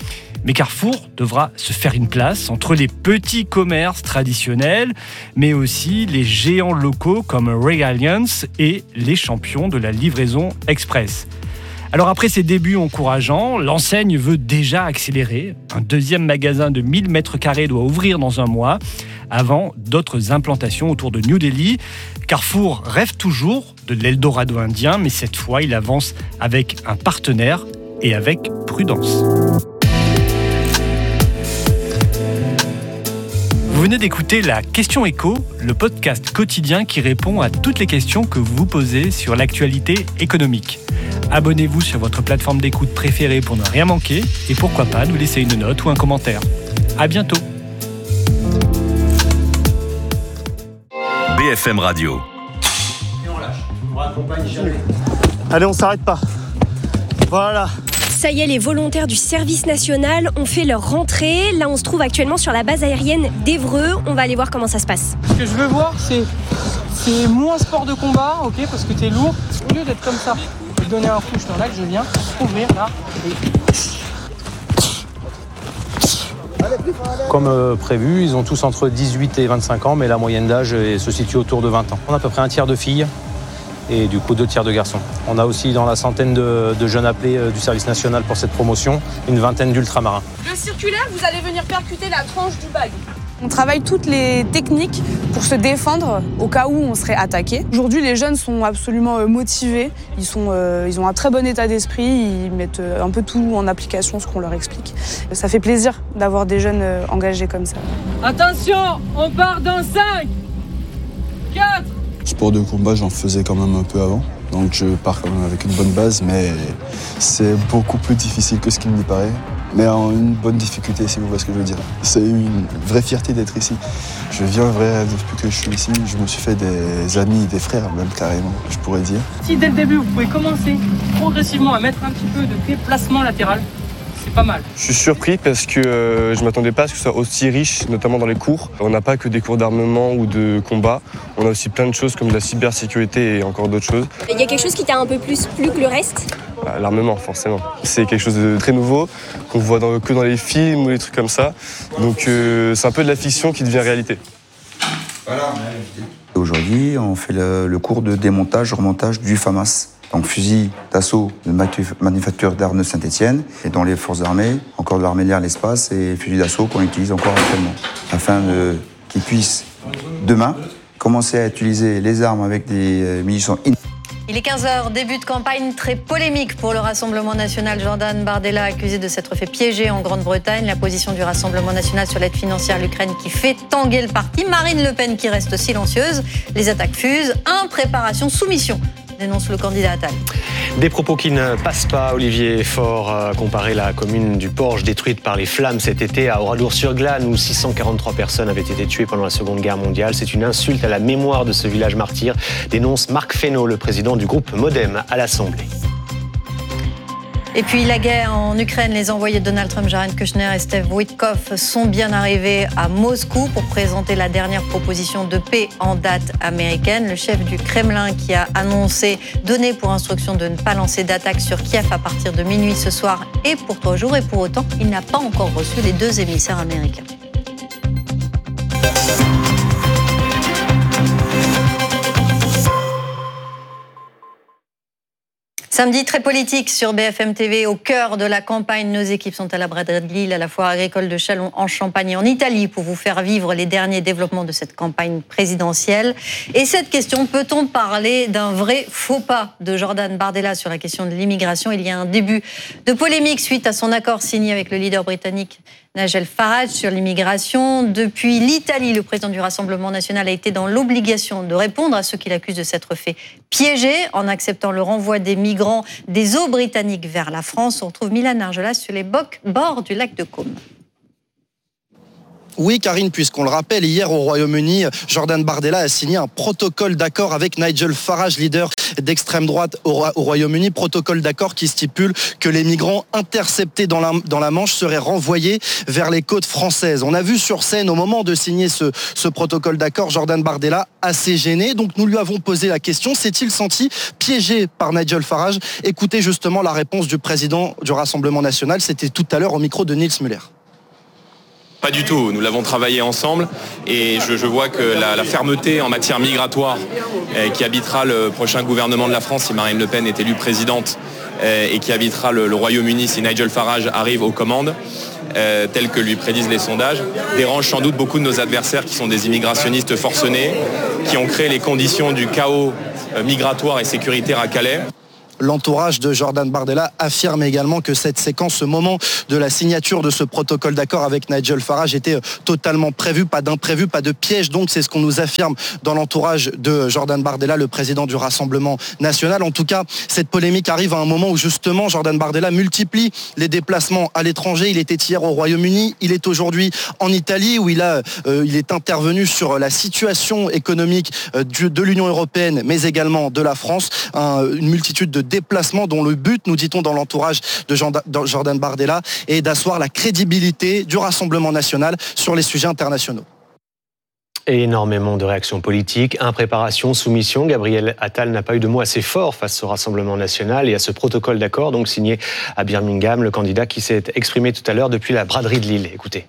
Mais Carrefour devra se faire une place entre les petits commerces traditionnels, mais aussi les géants locaux comme Regalians et les champions de la livraison express. Alors après ses débuts encourageants, l'enseigne veut déjà accélérer. Un deuxième magasin de mille mètres carrés doit ouvrir dans un mois, avant d'autres implantations autour de New Delhi. Carrefour rêve toujours de l'Eldorado indien, mais cette fois, il avance avec un partenaire et avec prudence. Vous venez d'écouter la Question Éco, le podcast quotidien qui répond à toutes les questions que vous vous posez sur l'actualité économique. Abonnez-vous sur votre plateforme d'écoute préférée pour ne rien manquer et pourquoi pas nous laisser une note ou un commentaire. À bientôt. B F M Radio. Et on lâche, on raccompagne jamais. Allez, on s'arrête pas. Voilà. Ça y est, les volontaires du service national ont fait leur rentrée. Là, on se trouve actuellement sur la base aérienne d'Évreux. On va aller voir comment ça se passe. Ce que je veux voir, c'est, c'est moins sport de combat, ok, parce que t'es lourd. Au lieu d'être comme ça, je vais te donner un coup, je t'en là que je viens ouvrir là. Et... Comme euh, prévu, ils ont tous entre dix-huit et vingt-cinq ans, mais la moyenne d'âge se situe autour de vingt ans. On a à peu près un tiers de filles et du coup deux tiers de garçons. On a aussi dans la centaine de, de jeunes appelés euh, du service national pour cette promotion, une vingtaine d'ultramarins. Le circulaire, vous allez venir percuter la tranche du bag. On travaille toutes les techniques pour se défendre au cas où on serait attaqué. Aujourd'hui, les jeunes sont absolument motivés. Ils, sont, euh, ils ont un très bon état d'esprit. Ils mettent un peu tout en application, ce qu'on leur explique. Ça fait plaisir d'avoir des jeunes engagés comme ça. Attention, on part dans cinq, quatre. Sport de combat, j'en faisais quand même un peu avant. Donc je pars quand même avec une bonne base, mais c'est beaucoup plus difficile que ce qu'il n'y paraît. Mais en une bonne difficulté, si vous voyez ce que je veux dire. C'est une vraie fierté d'être ici. Je viens vrai depuis que je suis ici. Je me suis fait des amis, des frères même carrément, je pourrais dire. Si dès le début, vous pouvez commencer progressivement à mettre un petit peu de déplacement latéral, c'est pas mal. Je suis surpris parce que euh, je ne m'attendais pas à ce que ce soit aussi riche, notamment dans les cours. On n'a pas que des cours d'armement ou de combat. On a aussi plein de choses comme de la cybersécurité et encore d'autres choses. Il y a quelque chose qui t'a un peu plus plu que le reste ? L'armement, forcément. C'est quelque chose de très nouveau, qu'on voit dans, que dans les films ou les trucs comme ça. Donc euh, c'est un peu de la fiction qui devient réalité. Voilà. Aujourd'hui, on fait le, le cours de démontage, remontage du FAMAS. Donc fusil d'assaut de manufacture d'armes de Saint-Étienne. Et dans les forces armées, encore de l'armée de l'air, l'espace et fusil d'assaut qu'on utilise encore actuellement. Afin de, qu'ils puissent, demain, commencer à utiliser les armes avec des munitions in- Il est quinze heures, début de campagne très polémique pour le Rassemblement national. Jordan Bardella accusé de s'être fait piéger en Grande-Bretagne. La position du Rassemblement national sur l'aide financière à l'Ukraine qui fait tanguer le parti. Marine Le Pen qui reste silencieuse. Les attaques fusent. Impréparation, soumission, dénonce le candidat Attal. Des propos qui ne passent pas. Olivier Faure a comparé la commune du Porge détruite par les flammes cet été à Oradour-sur-Glane où six cent quarante-trois personnes avaient été tuées pendant la Seconde Guerre mondiale. C'est une insulte à la mémoire de ce village martyr, dénonce Marc Fesneau, le président du groupe Modem à l'Assemblée. Et puis la guerre en Ukraine, les envoyés de Donald Trump, Jared Kushner et Steve Witkoff sont bien arrivés à Moscou pour présenter la dernière proposition de paix en date américaine. Le chef du Kremlin qui a annoncé donner pour instruction de ne pas lancer d'attaque sur Kiev à partir de minuit ce soir et pour trois jours. Et pour autant, il n'a pas encore reçu les deux émissaires américains. Samedi très politique sur B F M T V, au cœur de la campagne. Nos équipes sont à la braderie de Lille, à la foire agricole de Châlons en Champagne et en Italie pour vous faire vivre les derniers développements de cette campagne présidentielle. Et cette question, peut-on parler d'un vrai faux pas de Jordan Bardella sur la question de l'immigration ? Il y a un début de polémique suite à son accord signé avec le leader britannique Nigel Farage sur l'immigration. Depuis l'Italie, le président du Rassemblement national a été dans l'obligation de répondre à ceux qui l'accusent de s'être fait piéger en acceptant le renvoi des migrants des eaux britanniques vers la France. On retrouve Milan Argelas sur les bords du lac de Caume. Oui, Karine, puisqu'on le rappelle, hier au Royaume-Uni, Jordan Bardella a signé un protocole d'accord avec Nigel Farage, leader d'extrême droite au, Ro- au Royaume-Uni. Protocole d'accord qui stipule que les migrants interceptés dans la, dans la Manche seraient renvoyés vers les côtes françaises. On a vu sur scène, au moment de signer ce, ce protocole d'accord, Jordan Bardella assez gêné. Donc nous lui avons posé la question, s'est-il senti piégé par Nigel Farage? Écoutez justement la réponse du président du Rassemblement national. C'était tout à l'heure au micro de Niels Muller. Pas du tout, nous l'avons travaillé ensemble et je, je vois que la, la fermeté en matière migratoire eh, qui habitera le prochain gouvernement de la France si Marine Le Pen est élue présidente eh, et qui habitera le, le Royaume-Uni si Nigel Farage arrive aux commandes, eh, tel que lui prédisent les sondages, dérange sans doute beaucoup de nos adversaires qui sont des immigrationnistes forcenés, qui ont créé les conditions du chaos eh, migratoire et sécuritaire à Calais. L'entourage de Jordan Bardella affirme également que cette séquence, ce moment de la signature de ce protocole d'accord avec Nigel Farage était totalement prévu, pas d'imprévu, pas de piège. Donc c'est ce qu'on nous affirme dans l'entourage de Jordan Bardella, le président du Rassemblement national. En tout cas, cette polémique arrive à un moment où justement Jordan Bardella multiplie les déplacements à l'étranger. Il était hier au Royaume-Uni, il est aujourd'hui en Italie où il, a, euh, il est intervenu sur la situation économique euh, de l'Union européenne, mais également de la France. Un, une multitude de déplacement dont le but, nous dit-on dans l'entourage de Jordan Bardella, est d'asseoir la crédibilité du Rassemblement national sur les sujets internationaux. Et énormément de réactions politiques, impréparation, soumission. Gabriel Attal n'a pas eu de mots assez forts face au Rassemblement national et à ce protocole d'accord donc signé à Birmingham, le candidat qui s'est exprimé tout à l'heure depuis la braderie de Lille. Écoutez.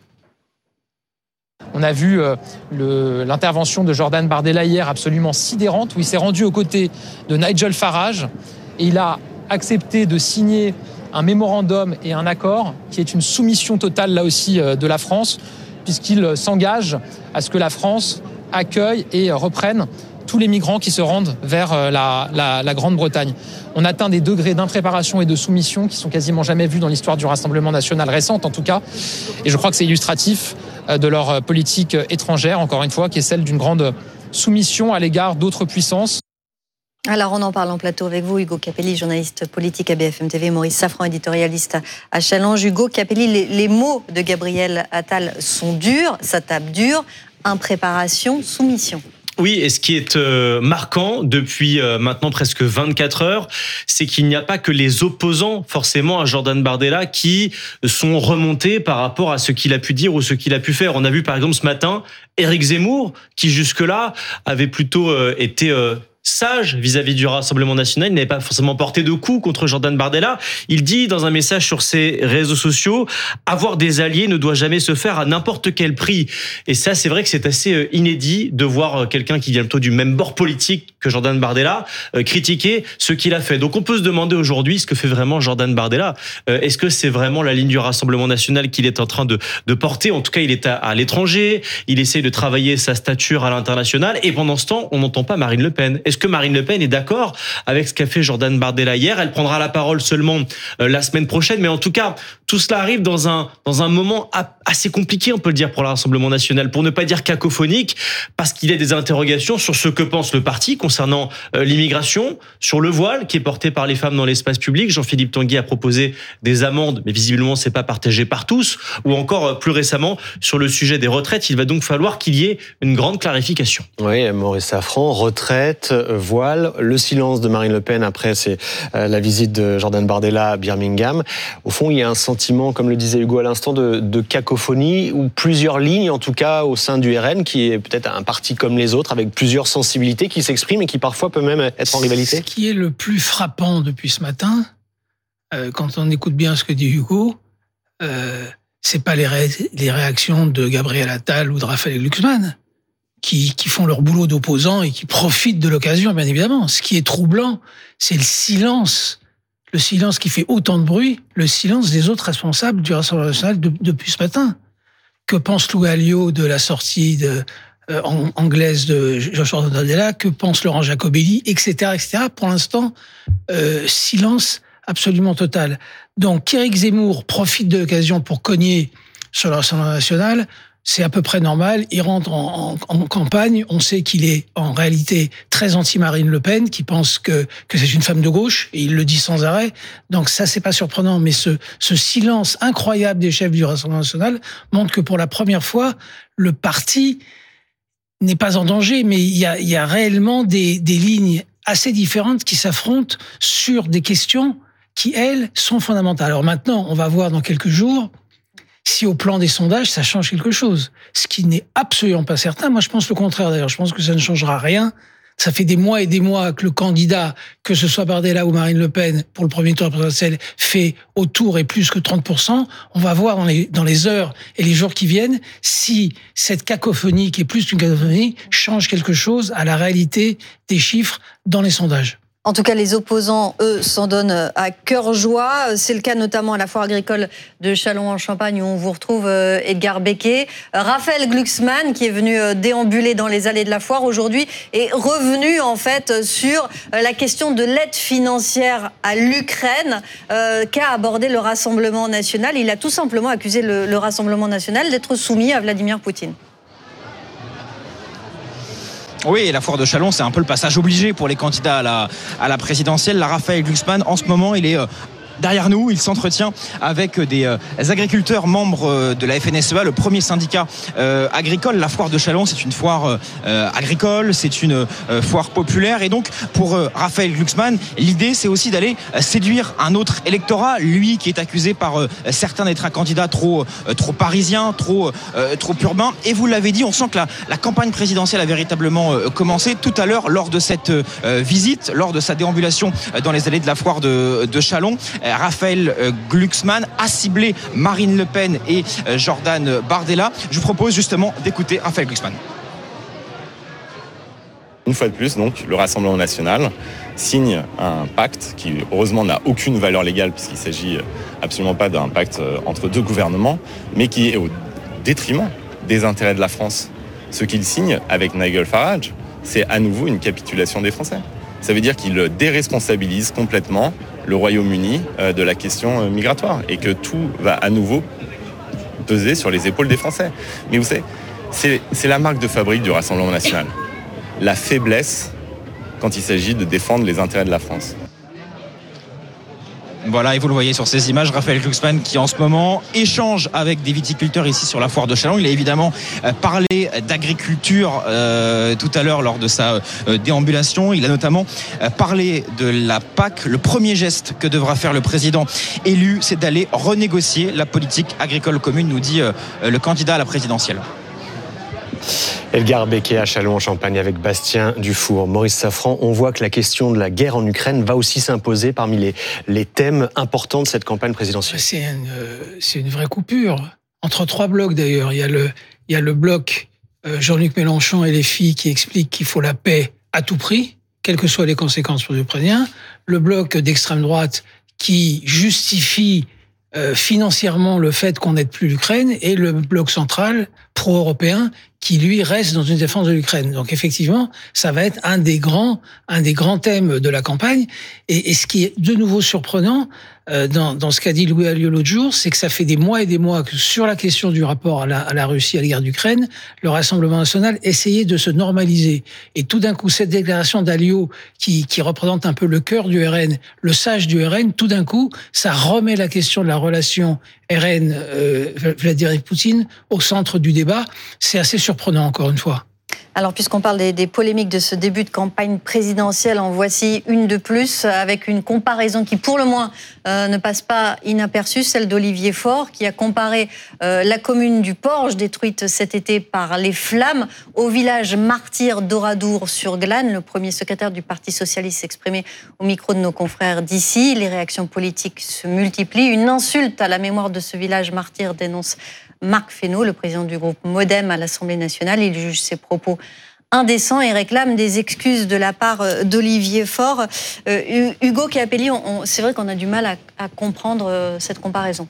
On a vu euh, le, l'intervention de Jordan Bardella hier absolument sidérante où il s'est rendu aux côtés de Nigel Farage et il a accepté de signer un mémorandum et un accord qui est une soumission totale là aussi euh, de la France puisqu'il s'engage à ce que la France accueille et reprenne tous les migrants qui se rendent vers euh, la, la, la Grande-Bretagne. On atteint des degrés d'impréparation et de soumission qui sont quasiment jamais vus dans l'histoire du Rassemblement national récente en tout cas et je crois que c'est illustratif de leur politique étrangère, encore une fois, qui est celle d'une grande soumission à l'égard d'autres puissances. Alors, on en parle en plateau avec vous, Hugo Capelli, journaliste politique à B F M T V, Maurice Safran, éditorialiste à Challenge. Hugo Capelli, les, les mots de Gabriel Attal sont durs, ça tape dur, impréparation, soumission. Oui, et ce qui est euh, marquant depuis euh, maintenant presque vingt-quatre heures, c'est qu'il n'y a pas que les opposants forcément à Jordan Bardella qui sont remontés par rapport à ce qu'il a pu dire ou ce qu'il a pu faire. On a vu par exemple ce matin Éric Zemmour qui jusque-là avait plutôt euh, été... Euh, sage vis-à-vis du Rassemblement national, il n'avait pas forcément porté de coups contre Jordan Bardella. Il dit dans un message sur ses réseaux sociaux, avoir des alliés ne doit jamais se faire à n'importe quel prix. Et ça, c'est vrai que c'est assez inédit de voir quelqu'un qui vient plutôt du même bord politique que Jordan Bardella euh, critiquer ce qu'il a fait. Donc on peut se demander aujourd'hui ce que fait vraiment Jordan Bardella. Euh, est-ce que c'est vraiment la ligne du Rassemblement national qu'il est en train de, de porter? En tout cas, il est à, à l'étranger, il essaie de travailler sa stature à l'international et pendant ce temps, on n'entend pas Marine Le Pen. Est-ce que Marine Le Pen est d'accord avec ce qu'a fait Jordan Bardella hier? Elle prendra la parole seulement euh, la semaine prochaine, mais en tout cas, tout cela arrive dans un dans un moment assez compliqué, on peut le dire, pour le Rassemblement national, pour ne pas dire cacophonique, parce qu'il y a des interrogations sur ce que pense le parti concernant euh, l'immigration, sur le voile qui est porté par les femmes dans l'espace public. Jean-Philippe Tanguy a proposé des amendes, mais visiblement c'est pas partagé par tous, ou encore euh, plus récemment sur le sujet des retraites. Il va donc falloir qu'il y ait une grande clarification. Oui, Maurice Safran, retraite, voile, le silence de Marine Le Pen après c'est euh, la visite de Jordan Bardella à Birmingham. Au fond, il y a un sentiment, comme le disait Hugo à l'instant, de, de cacophonie, ou plusieurs lignes, en tout cas au sein du R N, qui est peut-être un parti comme les autres, avec plusieurs sensibilités qui s'expriment et qui parfois peut même être en rivalité. Ce qui est le plus frappant depuis ce matin, euh, quand on écoute bien ce que dit Hugo, euh, c'est pas les, ré- les réactions de Gabriel Attal ou de Raphaël Glucksmann, Qui, qui font leur boulot d'opposants et qui profitent de l'occasion, bien évidemment. Ce qui est troublant, c'est le silence. Le silence qui fait autant de bruit, le silence des autres responsables du Rassemblement national de, depuis ce matin. Que pense Lou Alliot de la sortie de, euh, en, anglaise de Jordan Bardella? Que pense Laurent Jacobelli, et cetera, et cetera. Pour l'instant, euh, silence absolument total. Donc, qu'Éric Zemmour profite de l'occasion pour cogner sur le Rassemblement national, c'est à peu près normal. Il rentre en, en, en campagne. On sait qu'il est en réalité très anti-Marine Le Pen, qui pense que, que c'est une femme de gauche, et il le dit sans arrêt. Donc ça, c'est pas surprenant. Mais ce, ce silence incroyable des chefs du Rassemblement national montre que pour la première fois, le parti n'est pas en danger, mais il y a, il y a réellement des, des lignes assez différentes qui s'affrontent sur des questions qui, elles, sont fondamentales. Alors maintenant, on va voir dans quelques jours si au plan des sondages, ça change quelque chose. Ce qui n'est absolument pas certain. Moi, je pense le contraire, d'ailleurs. Je pense que ça ne changera rien. Ça fait des mois et des mois que le candidat, que ce soit Bardella ou Marine Le Pen, pour le premier tour présidentiel, fait autour et plus que trente pour cent. On va voir dans les, dans les heures et les jours qui viennent si cette cacophonie, qui est plus qu'une cacophonie, change quelque chose à la réalité des chiffres dans les sondages. En tout cas, les opposants, eux, s'en donnent à cœur joie. C'est le cas notamment à la foire agricole de Châlons-en-Champagne où on vous retrouve Edgar Becquet. Raphaël Glucksmann, qui est venu déambuler dans les allées de la foire aujourd'hui, est revenu en fait sur la question de l'aide financière à l'Ukraine euh, qu'a abordé le Rassemblement national. Il a tout simplement accusé le, le Rassemblement national d'être soumis à Vladimir Poutine. Oui, la foire de Châlons, c'est un peu le passage obligé pour les candidats à la, à la présidentielle. La Raphaël Glucksmann, en ce moment, il est euh, derrière nous. Il s'entretient avec des euh, agriculteurs membres euh, de la F N S E A, le premier syndicat euh, agricole. La foire de Châlons, c'est une foire euh, agricole, c'est une euh, foire populaire. Et donc, pour euh, Raphaël Glucksmann, l'idée, c'est aussi d'aller euh, séduire un autre électorat, lui qui est accusé par euh, certains d'être un candidat trop, euh, trop parisien, trop, euh, trop urbain. Et vous l'avez dit, on sent que la, la campagne présidentielle a véritablement euh, commencé tout à l'heure lors de cette euh, visite, lors de sa déambulation euh, dans les allées de la foire de, de Châlons. Raphaël Glucksmann a ciblé Marine Le Pen et Jordan Bardella. Je vous propose justement d'écouter Raphaël Glucksmann. Une fois de plus, donc, le Rassemblement national signe un pacte qui, heureusement, n'a aucune valeur légale puisqu'il ne s'agit absolument pas d'un pacte entre deux gouvernements, mais qui est au détriment des intérêts de la France. Ce qu'il signe avec Nigel Farage, c'est à nouveau une capitulation des Français. Ça veut dire qu'il déresponsabilise complètement le Royaume-Uni de la question migratoire et que tout va à nouveau peser sur les épaules des Français. Mais vous savez, c'est, c'est la marque de fabrique du Rassemblement national. La faiblesse quand il s'agit de défendre les intérêts de la France. Voilà, et vous le voyez sur ces images, Raphaël Glucksmann qui en ce moment échange avec des viticulteurs ici sur la foire de Châlons. Il a évidemment parlé d'agriculture euh, tout à l'heure lors de sa euh, déambulation. Il a notamment parlé de la P A C. Le premier geste que devra faire le président élu, c'est d'aller renégocier la politique agricole commune, nous dit euh, le candidat à la présidentielle. Edgar Becquet à Châlons-en-Champagne avec Bastien Dufour. Maurice Safran, on voit que la question de la guerre en Ukraine va aussi s'imposer parmi les, les thèmes importants de cette campagne présidentielle. C'est une, c'est une vraie coupure. Entre trois blocs d'ailleurs. Il y a le, il y a le bloc euh, Jean-Luc Mélenchon et les filles qui expliquent qu'il faut la paix à tout prix, quelles que soient les conséquences pour les Ukrainiens. Le bloc d'extrême droite qui justifie euh, financièrement le fait qu'on n'aide plus l'Ukraine, et le bloc central pro-européen qui, lui, reste dans une défense de l'Ukraine. Donc, effectivement, ça va être un des grands, un des grands thèmes de la campagne. Et, et ce qui est de nouveau surprenant, euh, dans, dans ce qu'a dit Louis Alliot l'autre jour, c'est que ça fait des mois et des mois que sur la question du rapport à la, à la Russie, à la guerre d'Ukraine, le Rassemblement national essayait de se normaliser. Et tout d'un coup, cette déclaration d'Alliot, qui, qui représente un peu le cœur du R N, le sage du R N, tout d'un coup, ça remet la question de la relation R N euh, Vladimir Poutine au centre du débat. C'est assez surprenant, encore une fois. Alors, puisqu'on parle des, des polémiques de ce début de campagne présidentielle, en voici une de plus, avec une comparaison qui, pour le moins, euh, ne passe pas inaperçue, celle d'Olivier Faure, qui a comparé euh, la commune du Porge, détruite cet été par les flammes, au village martyr d'Oradour-sur-Glane. Le premier secrétaire du Parti socialiste s'exprimait au micro de nos confrères d'ici. Les réactions politiques se multiplient. Une insulte à la mémoire de ce village martyr dénonce Marc Fesneau, le président du groupe Modem à l'Assemblée nationale. Il juge ses propos indécents et réclame des excuses de la part d'Olivier Faure. Euh, Ugo Capelli, on, on, c'est vrai qu'on a du mal à, à comprendre cette comparaison.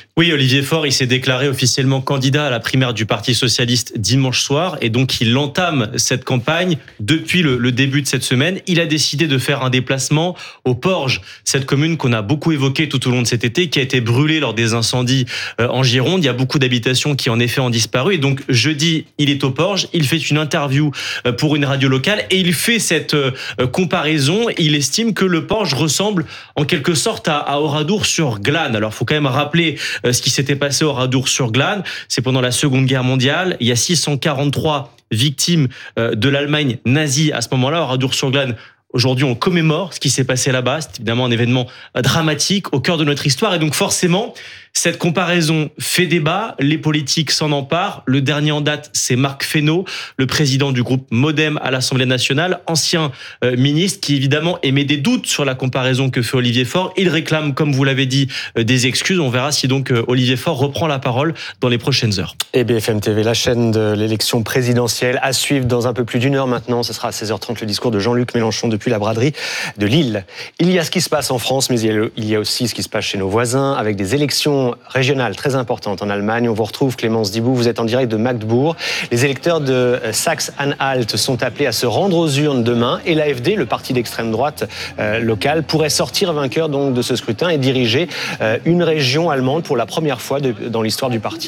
Oui, Olivier Faure, il s'est déclaré officiellement candidat à la primaire du Parti socialiste dimanche soir et donc il entame cette campagne depuis le, le début de cette semaine. Il a décidé de faire un déplacement au Porge, cette commune qu'on a beaucoup évoquée tout au long de cet été, qui a été brûlée lors des incendies en Gironde. Il y a beaucoup d'habitations qui en effet ont disparu et donc jeudi, il est au Porge, il fait une interview pour une radio locale et il fait cette comparaison. Il estime que le Porge ressemble en quelque sorte à, à Oradour-sur-Glane. Alors, il faut quand même rappeler ce qui s'était passé au Oradour-sur-Glane. C'est pendant la Seconde Guerre mondiale. Il y a six cent quarante-trois victimes de l'Allemagne nazie à ce moment-là. Oradour-sur-Glane, aujourd'hui, on commémore ce qui s'est passé là-bas. C'est évidemment un événement dramatique au cœur de notre histoire. Et donc, forcément, cette comparaison fait débat. Les politiques s'en emparent. Le dernier en date, c'est Marc Fesneau, le président du groupe Modem à l'Assemblée nationale, ancien euh, ministre, qui évidemment émet des doutes sur la comparaison que fait Olivier Faure. Il réclame, comme vous l'avez dit, euh, des excuses. On verra si donc euh, Olivier Faure reprend la parole dans les prochaines heures. Et B F M T V, la chaîne de l'élection présidentielle, à suivre dans un peu plus d'une heure maintenant. Ce sera à seize heures trente le discours de Jean-Luc Mélenchon depuis la braderie de Lille. Il y a ce qui se passe en France, mais il y a aussi ce qui se passe chez nos voisins, avec des élections régionales très importantes en Allemagne. On vous retrouve, Clémence Dibou, vous êtes en direct de Magdebourg. Les électeurs de Saxe-Anhalt sont appelés à se rendre aux urnes demain et l'A F D, le parti d'extrême droite euh, local, pourrait sortir vainqueur donc de ce scrutin et diriger euh, une région allemande pour la première fois de, dans l'histoire du parti.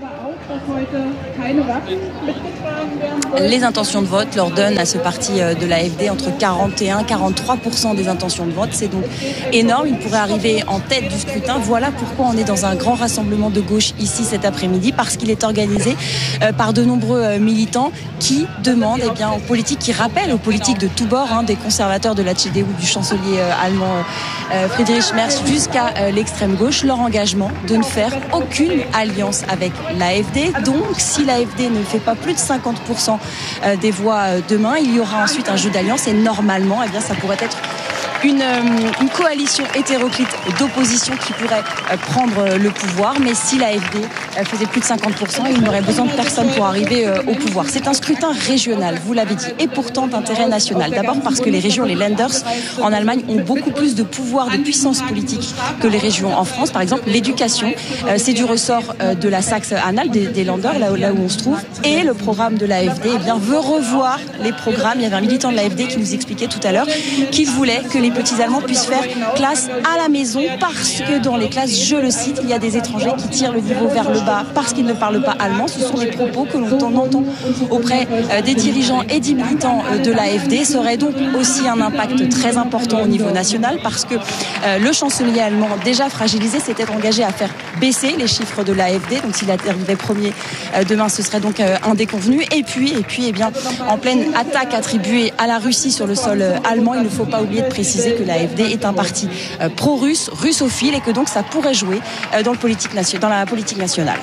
Les intentions de vote leur donnent à ce parti de l'A F D entre quarante et un et quarante-trois pour cent des intentions de vote. C'est donc énorme. Il pourrait arriver en tête du scrutin. Voilà pourquoi on est dans un grand rassemblement de gauche ici cet après-midi, parce qu'il est organisé par de nombreux militants qui demandent eh bien, aux politiques, qui rappellent aux politiques de tous bords, hein, des conservateurs de la C D U, du chancelier allemand Friedrich Merz jusqu'à l'extrême gauche, leur engagement de ne faire aucune alliance avec l'A F D. Donc, si l'A F D ne fait pas plus de cinquante pour cent des voix demain, il y aura ensuite un jeu d'alliance et normalement, eh bien, ça pourrait être une, une coalition hétéroclite d'opposition qui pourrait prendre le pouvoir. Mais si l'A F D faisait plus de cinquante pour cent, il n'aurait besoin de personne pour arriver au pouvoir. C'est un scrutin régional, vous l'avez dit, et pourtant d'intérêt national. D'abord parce que les régions, les Länders en Allemagne, ont beaucoup plus de pouvoir, de puissance politique que les régions en France. Par exemple, l'éducation, c'est du ressort de la Saxe-Anhalt, des, des Länder, là où, là où on se trouve. Et le programme de l'A F D eh bien, veut revoir les programmes. Il y avait un militant de l'A F D qui nous expliquait tout à l'heure qu'il voulait que les petits Allemands puissent faire classe à la maison parce que dans les classes, je le cite, il y a des étrangers qui tirent le niveau vers le bas parce qu'ils ne parlent pas allemand. Ce sont des propos que l'on entend auprès des dirigeants et des militants de l'A F D. Ça aurait donc aussi un impact très important au niveau national parce que le chancelier allemand, déjà fragilisé, s'était engagé à faire baisser les chiffres de l'A F D. Donc s'il arrivait premier demain, ce serait donc un déconvenu. Et puis, et puis eh bien, en pleine attaque attribuée à la Russie sur le sol allemand, il ne faut pas oublier de préciser que l'A F D est un parti pro-russe, russophile, et que donc ça pourrait jouer dans, le politique nation, dans la politique nationale.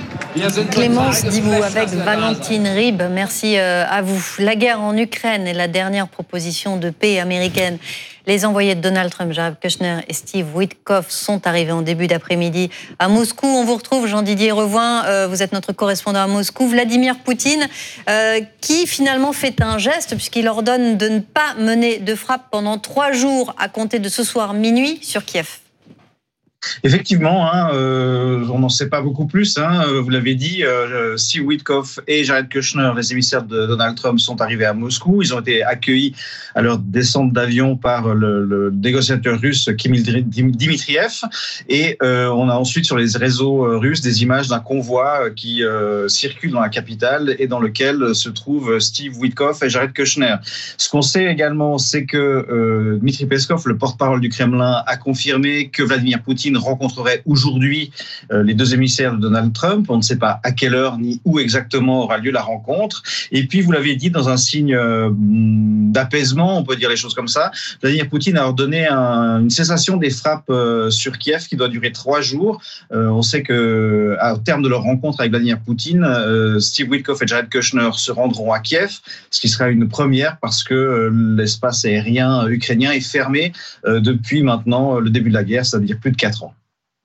Clémence Dibou avec Valentine Ribes, merci à vous. La guerre en Ukraine est la dernière proposition de paix américaine. Les envoyés de Donald Trump, Jared Kushner et Steve Witkoff, sont arrivés en début d'après-midi à Moscou. On vous retrouve, Jean-Didier Revoin, euh, vous êtes notre correspondant à Moscou. Vladimir Poutine, euh, qui finalement fait un geste puisqu'il ordonne de ne pas mener de frappe pendant trois jours à compter de ce soir minuit sur Kiev. Effectivement, hein, euh, on n'en sait pas beaucoup plus. Hein, vous l'avez dit, euh, Steve Witkoff et Jared Kushner, les émissaires de Donald Trump, sont arrivés à Moscou. Ils ont été accueillis à leur descente d'avion par le, le négociateur russe Kimil Dmitriev. Et euh, on a ensuite sur les réseaux russes des images d'un convoi qui euh, circule dans la capitale et dans lequel se trouvent Steve Witkoff et Jared Kushner. Ce qu'on sait également, c'est que euh, Dmitry Peskov, le porte-parole du Kremlin, a confirmé que Vladimir Poutine rencontrerait aujourd'hui euh, les deux émissaires de Donald Trump. On ne sait pas à quelle heure ni où exactement aura lieu la rencontre. Et puis, vous l'avez dit, dans un signe euh, d'apaisement, on peut dire les choses comme ça, Vladimir Poutine a ordonné un, une cessation des frappes euh, sur Kiev qui doit durer trois jours. Euh, on sait que, au terme de leur rencontre avec Vladimir Poutine, euh, Steve Witkoff et Jared Kushner se rendront à Kiev, ce qui sera une première parce que euh, l'espace aérien ukrainien est fermé euh, depuis maintenant le début de la guerre, c'est-à-dire plus de quatre ans.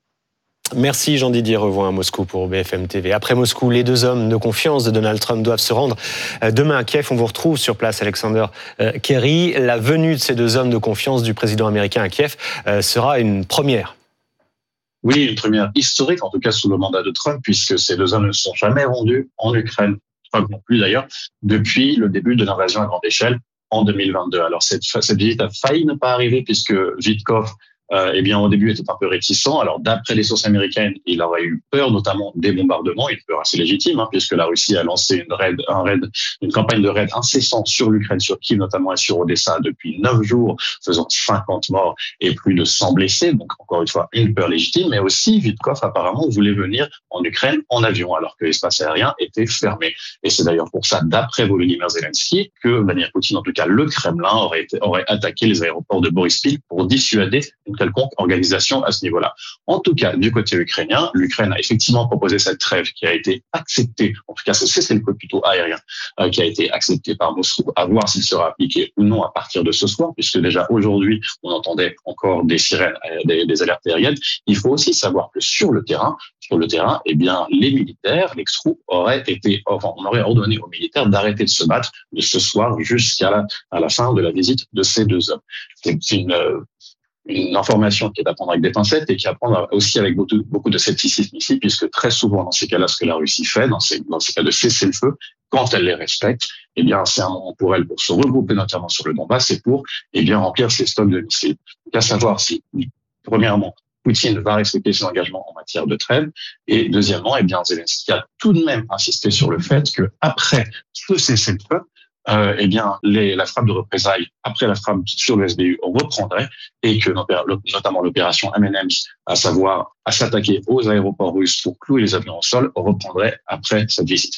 Merci Jean-Didier Revoin à Moscou pour B F M T V. Après Moscou, les deux hommes de confiance de Donald Trump doivent se rendre demain à Kiev. On vous retrouve sur place, Alexander Kerry. La venue de ces deux hommes de confiance du président américain à Kiev sera une première. Oui, une première historique, en tout cas sous le mandat de Trump, puisque ces deux hommes ne se sont jamais rendus en Ukraine, Trump non plus d'ailleurs, depuis le début de l'invasion à grande échelle en deux mille vingt-deux. Alors cette, cette visite a failli ne pas arriver puisque Witkoff, euh, eh bien au début était un peu réticent. Alors d'après les sources américaines, il aurait eu peur notamment des bombardements, une peur assez légitime, hein, puisque la Russie a lancé une raid, un raid, une campagne de raid incessante sur l'Ukraine, sur Kiev notamment et sur Odessa depuis neuf jours, faisant cinquante morts et plus de cent blessés. Donc encore une fois une peur légitime, mais aussi Witkoff apparemment voulait venir en Ukraine en avion, alors que l'espace aérien était fermé. Et c'est d'ailleurs pour ça, d'après Volodymyr Zelensky, que Vladimir Poutine, en tout cas le Kremlin, aurait, été, aurait attaqué les aéroports de Boryspil pour dissuader une quelconque organisation à ce niveau-là. En tout cas, du côté ukrainien, l'Ukraine a effectivement proposé cette trêve qui a été acceptée, en tout cas ce cessez-le-feu plutôt aérien, euh, qui a été accepté par Moscou, à voir s'il sera appliqué ou non à partir de ce soir, puisque déjà aujourd'hui, on entendait encore des sirènes, des, des alertes aériennes. Il faut aussi savoir que sur le terrain, sur le terrain, eh bien, les militaires, l'ex-troupes auraient été, enfin, on aurait ordonné aux militaires d'arrêter de se battre de ce soir jusqu'à la, à la fin de la visite de ces deux hommes. C'est une, une information qui est à prendre avec des pincettes et qui est à prendre aussi avec beaucoup, beaucoup de scepticisme ici, puisque très souvent, dans ces cas-là, ce que la Russie fait, dans ces, dans ces cas de cessez-le-feu, quand elle les respecte, eh bien, c'est un moment pour elle pour se regrouper notamment sur le Donbass et pour, eh bien, remplir ses stocks de missiles. Donc, à savoir si, premièrement, Poutine va respecter ses engagements en matière de trêve. Et deuxièmement, eh bien, Zelensky a tout de même insisté sur le fait que après ce cessez-le-feu, euh, eh bien, les, la frappe de représailles, après la frappe sur le S B U, on reprendrait et que notamment l'opération M and M's, à savoir à s'attaquer aux aéroports russes pour clouer les avions au sol, reprendrait après cette visite.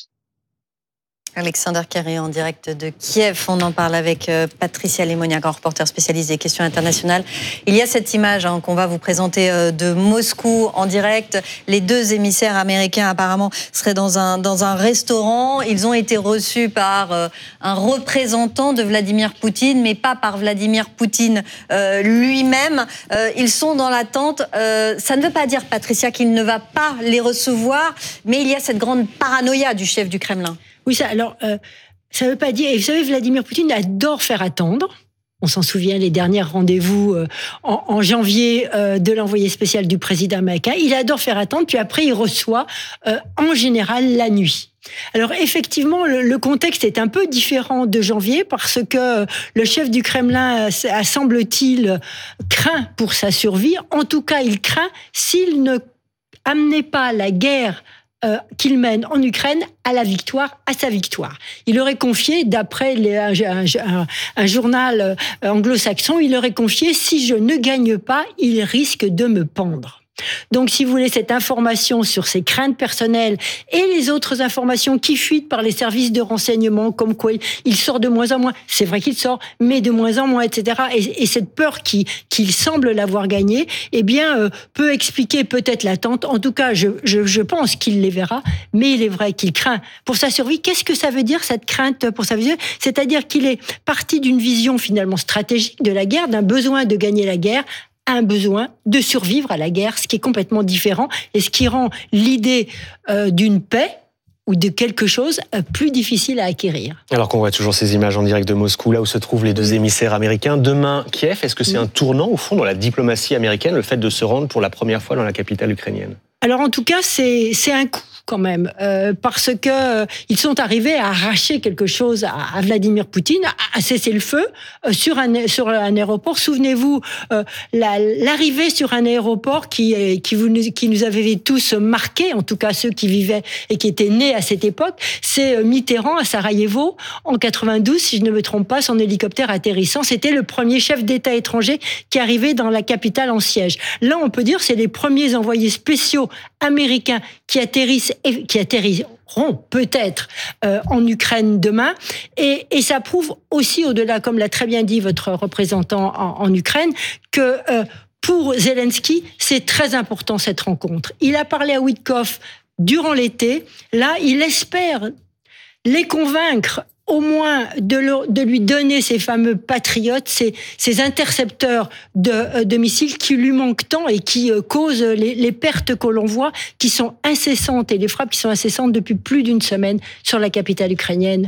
Alexander Carré en direct de Kiev. On en parle avec Patricia Lémoniac, grand reporter spécialisé des questions internationales. Il y a cette image hein, qu'on va vous présenter de Moscou en direct. Les deux émissaires américains apparemment seraient dans un, dans un restaurant. Ils ont été reçus par euh, un représentant de Vladimir Poutine, mais pas par Vladimir Poutine euh, lui-même. Euh, ils sont dans l'attente. Euh, ça ne veut pas dire, Patricia, qu'il ne va pas les recevoir, mais il y a cette grande paranoïa du chef du Kremlin. Oui, ça, alors, euh, ça veut pas dire... Et vous savez, Vladimir Poutine adore faire attendre. On s'en souvient, les derniers rendez-vous euh, en, en janvier euh, de l'envoyé spécial du président américain. Il adore faire attendre, puis après, il reçoit euh, en général la nuit. Alors effectivement, le, le contexte est un peu différent de janvier parce que le chef du Kremlin, a, semble-t-il, craint pour sa survie. En tout cas, il craint s'il ne amenait pas la guerre Euh, qu'il mène en Ukraine à la victoire, à sa victoire. Il aurait confié, d'après les, un, un, un journal anglo-saxon, il aurait confié « Si je ne gagne pas, il risque de me pendre ». Donc, si vous voulez, cette information sur ses craintes personnelles et les autres informations qui fuitent par les services de renseignement, comme quoi il sort de moins en moins, c'est vrai qu'il sort, mais de moins en moins, et cetera. Et, et cette peur qui, qu'il semble l'avoir gagnée, eh bien, euh, peut expliquer peut-être l'attente. En tout cas, je, je, je pense qu'il les verra, mais il est vrai qu'il craint pour sa survie. Qu'est-ce que ça veut dire, cette crainte pour sa vie ? C'est-à-dire qu'il est parti d'une vision finalement stratégique de la guerre, d'un besoin de gagner la guerre, un besoin de survivre à la guerre, ce qui est complètement différent et ce qui rend l'idée euh, d'une paix ou de quelque chose euh, plus difficile à acquérir. Alors qu'on voit toujours ces images en direct de Moscou, là où se trouvent les deux émissaires américains. Demain, Kiev, est-ce que c'est un tournant au fond dans la diplomatie américaine, le fait de se rendre pour la première fois dans la capitale ukrainienne ? Alors en tout cas, c'est, c'est un coup quand même, euh, parce que euh, ils sont arrivés à arracher quelque chose à, à Vladimir Poutine, à, à cesser le feu euh, sur un sur un aéroport. Souvenez-vous, euh, la, l'arrivée sur un aéroport qui qui vous qui nous avait tous marqués, en tout cas ceux qui vivaient et qui étaient nés à cette époque, c'est Mitterrand à Sarajevo en quatre-vingt-douze, si je ne me trompe pas, son hélicoptère atterrissant, c'était le premier chef d'État étranger qui arrivait dans la capitale en siège. Là, on peut dire c'est les premiers envoyés spéciaux américains qui atterrissent et qui atterriront peut-être euh, en Ukraine demain. Et, et ça prouve aussi, au-delà, comme l'a très bien dit votre représentant en, en Ukraine, que euh, pour Zelensky, c'est très important cette rencontre. Il a parlé à Witkoff durant l'été. Là, il espère les convaincre au moins de, le, de lui donner ces fameux patriotes, ces, ces intercepteurs de, de missiles qui lui manquent tant et qui euh, causent les, les pertes que l'on voit, qui sont incessantes, et les frappes qui sont incessantes depuis plus d'une semaine sur la capitale ukrainienne.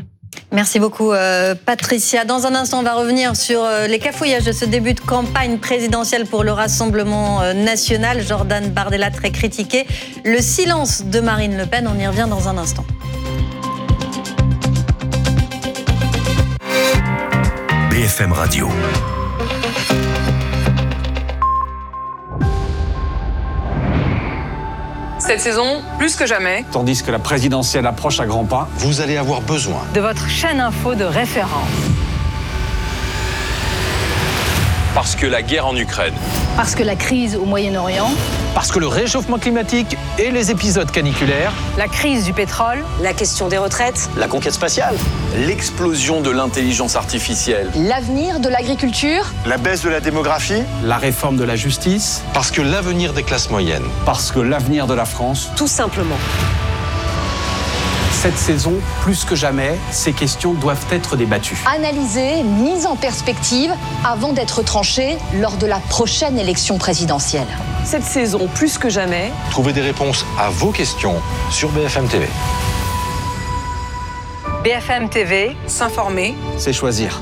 Merci beaucoup euh, Patricia. Dans un instant, on va revenir sur euh, les cafouillages de ce début de campagne présidentielle pour le Rassemblement euh, national. Jordan Bardella très critiqué. Le silence de Marine Le Pen, on y revient dans un instant. B F M Radio. Cette saison, plus que jamais. Tandis que la présidentielle approche à grands pas, vous allez avoir besoin de votre chaîne info de référence. Parce que la guerre en Ukraine. Parce que la crise au Moyen-Orient. Parce que le réchauffement climatique et les épisodes caniculaires. La crise du pétrole. La question des retraites. La conquête spatiale. L'explosion de l'intelligence artificielle. L'avenir de l'agriculture. La baisse de la démographie. La réforme de la justice. Parce que l'avenir des classes moyennes. Parce que l'avenir de la France. Tout simplement. Cette saison, plus que jamais, ces questions doivent être débattues. Analysées, mises en perspective avant d'être tranchées lors de la prochaine élection présidentielle. Cette saison, plus que jamais, trouvez des réponses à vos questions sur B F M T V. B F M T V, s'informer, c'est choisir.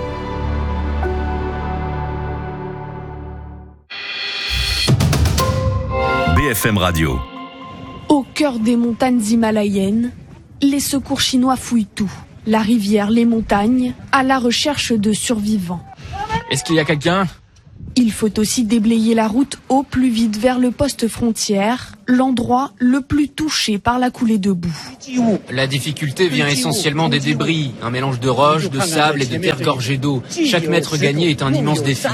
B F M Radio. Au cœur des montagnes himalayennes, les secours chinois fouillent tout. La rivière, les montagnes, à la recherche de survivants. Est-ce qu'il y a quelqu'un ? Il faut aussi déblayer la route au plus vite vers le poste frontière, l'endroit le plus touché par la coulée de boue. La difficulté vient essentiellement des débris, un mélange de roches, de sable et de terre gorgée d'eau. Chaque mètre gagné est un immense défi.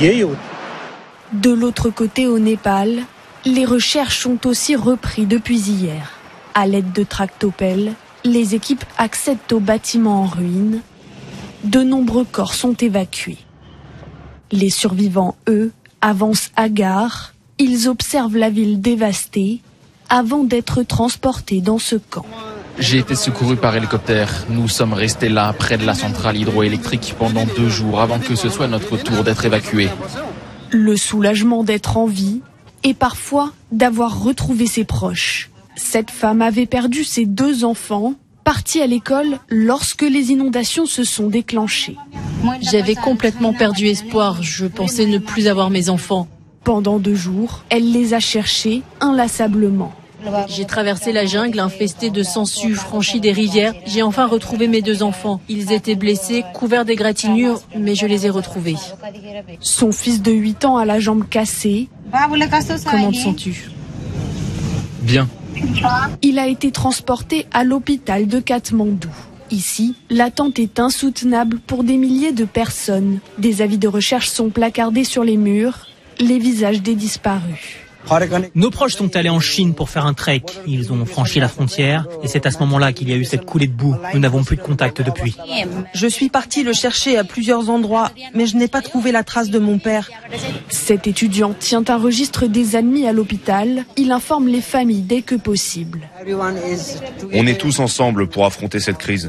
De l'autre côté, au Népal, les recherches sont aussi reprises depuis hier. À l'aide de tractopelles, les équipes accèdent aux bâtiments en ruine. De nombreux corps sont évacués. Les survivants, eux, avancent hagards. Ils observent la ville dévastée avant d'être transportés dans ce camp. J'ai été secouru par hélicoptère. Nous sommes restés là, près de la centrale hydroélectrique, pendant deux jours avant que ce soit notre tour d'être évacués. Le soulagement d'être en vie et parfois d'avoir retrouvé ses proches. Cette femme avait perdu ses deux enfants, partis à l'école lorsque les inondations se sont déclenchées. J'avais complètement perdu espoir, je pensais ne plus avoir mes enfants. Pendant deux jours, elle les a cherchés inlassablement. J'ai traversé la jungle infestée de sangsues, franchi des rivières. J'ai enfin retrouvé mes deux enfants. Ils étaient blessés, couverts d'égratignures, mais je les ai retrouvés. Son fils de huit ans a la jambe cassée. Comment te sens-tu ? Bien. Il a été transporté à l'hôpital de Katmandou. Ici, l'attente est insoutenable pour des milliers de personnes. Des avis de recherche sont placardés sur les murs, les visages des disparus. Nos proches sont allés en Chine pour faire un trek. Ils ont franchi la frontière et c'est à ce moment-là qu'il y a eu cette coulée de boue. Nous n'avons plus de contact depuis. Je suis partie le chercher à plusieurs endroits, mais je n'ai pas trouvé la trace de mon père. Cet étudiant tient un registre des admis à l'hôpital. Il informe les familles dès que possible. On est tous ensemble pour affronter cette crise.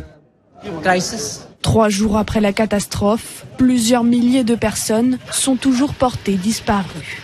Trois jours après la catastrophe, plusieurs milliers de personnes sont toujours portées disparues.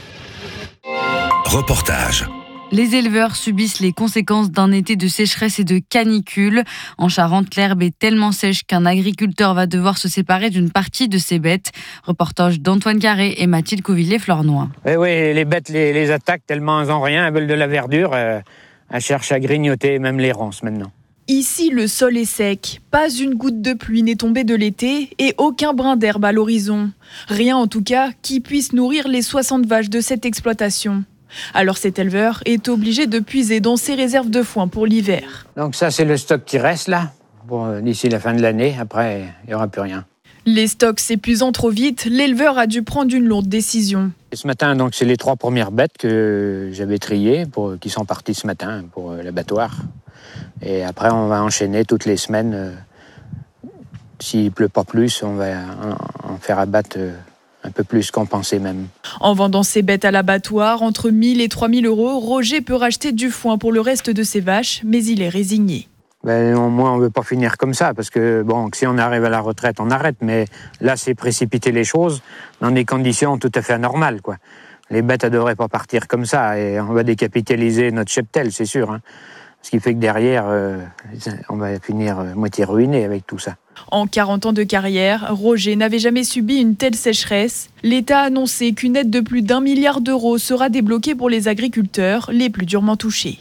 Reportage. Les éleveurs subissent les conséquences d'un été de sécheresse et de canicule. En Charente, l'herbe est tellement sèche qu'un agriculteur va devoir se séparer d'une partie de ses bêtes. Reportage d'Antoine Carré et Mathilde Couvillé-Flornois. Eh oui, les bêtes les, les attaquent tellement elles n'ont rien, elles veulent de la verdure. Euh, elles cherchent à grignoter même les ronces maintenant. Ici, le sol est sec. Pas une goutte de pluie n'est tombée de l'été et aucun brin d'herbe à l'horizon. Rien en tout cas qui puisse nourrir les soixante vaches de cette exploitation. Alors cet éleveur est obligé de puiser dans ses réserves de foin pour l'hiver. Donc ça, c'est le stock qui reste là, bon, d'ici la fin de l'année. Après, il n'y aura plus rien. Les stocks s'épuisant trop vite, l'éleveur a dû prendre une lourde décision. Et ce matin, donc, c'est les trois premières bêtes que j'avais triées, pour, qui sont parties ce matin pour l'abattoir. Et après, on va enchaîner toutes les semaines. Euh, s'il ne pleut pas plus, on va en, en faire abattre euh, un peu plus qu'on pensait même. En vendant ses bêtes à l'abattoir, entre mille et trois mille euros, Roger peut racheter du foin pour le reste de ses vaches, mais il est résigné. Ben, au moins, on ne veut pas finir comme ça, parce que bon, si on arrive à la retraite, on arrête. Mais là, c'est précipiter les choses dans des conditions tout à fait anormales, quoi. Les bêtes ne devraient pas partir comme ça, et on va décapitaliser notre cheptel, c'est sûr. Hein. Ce qui fait que derrière, euh, on va finir moitié ruiné avec tout ça. En quarante ans de carrière, Roger n'avait jamais subi une telle sécheresse. L'État a annoncé qu'une aide de plus d'un milliard d'euros sera débloquée pour les agriculteurs les plus durement touchés.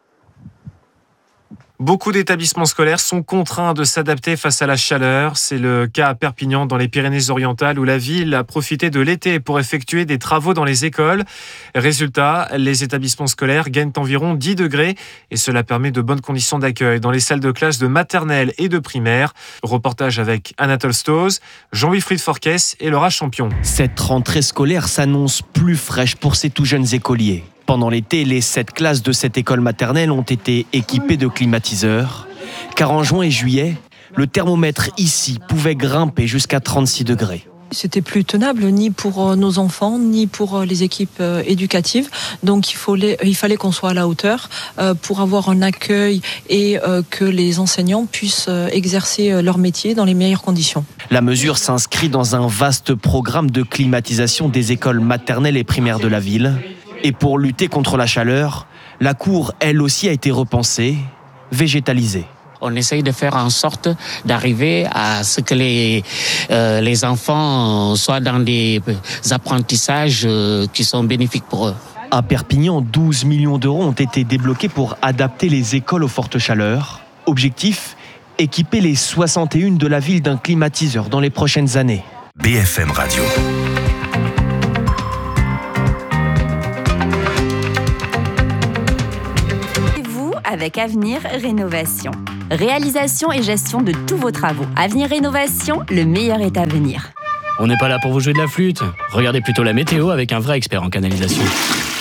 Beaucoup d'établissements scolaires sont contraints de s'adapter face à la chaleur. C'est le cas à Perpignan, dans les Pyrénées-Orientales, où la ville a profité de l'été pour effectuer des travaux dans les écoles. Résultat, les établissements scolaires gagnent environ dix degrés et cela permet de bonnes conditions d'accueil dans les salles de classe de maternelle et de primaire. Reportage avec Anatole Stoz, Jean-Wilfried Forquès et Laura Champion. Cette rentrée scolaire s'annonce plus fraîche pour ces tout jeunes écoliers. Pendant l'été, les sept classes de cette école maternelle ont été équipées de climatiseurs, car en juin et juillet, le thermomètre ici pouvait grimper jusqu'à trente-six degrés. C'était plus tenable ni pour nos enfants, ni pour les équipes éducatives. Donc il fallait, il fallait qu'on soit à la hauteur pour avoir un accueil et que les enseignants puissent exercer leur métier dans les meilleures conditions. La mesure s'inscrit dans un vaste programme de climatisation des écoles maternelles et primaires de la ville. Et pour lutter contre la chaleur, la cour, elle aussi, a été repensée, végétalisée. On essaye de faire en sorte d'arriver à ce que les, euh, les enfants soient dans des apprentissages euh, qui sont bénéfiques pour eux. À Perpignan, douze millions d'euros ont été débloqués pour adapter les écoles aux fortes chaleurs. Objectif, équiper les soixante et une de la ville d'un climatiseur dans les prochaines années. B F M Radio. Avec Avenir Rénovation. Réalisation et gestion de tous vos travaux. Avenir Rénovation, le meilleur est à venir. On n'est pas là pour vous jouer de la flûte. Regardez plutôt la météo avec un vrai expert en canalisation.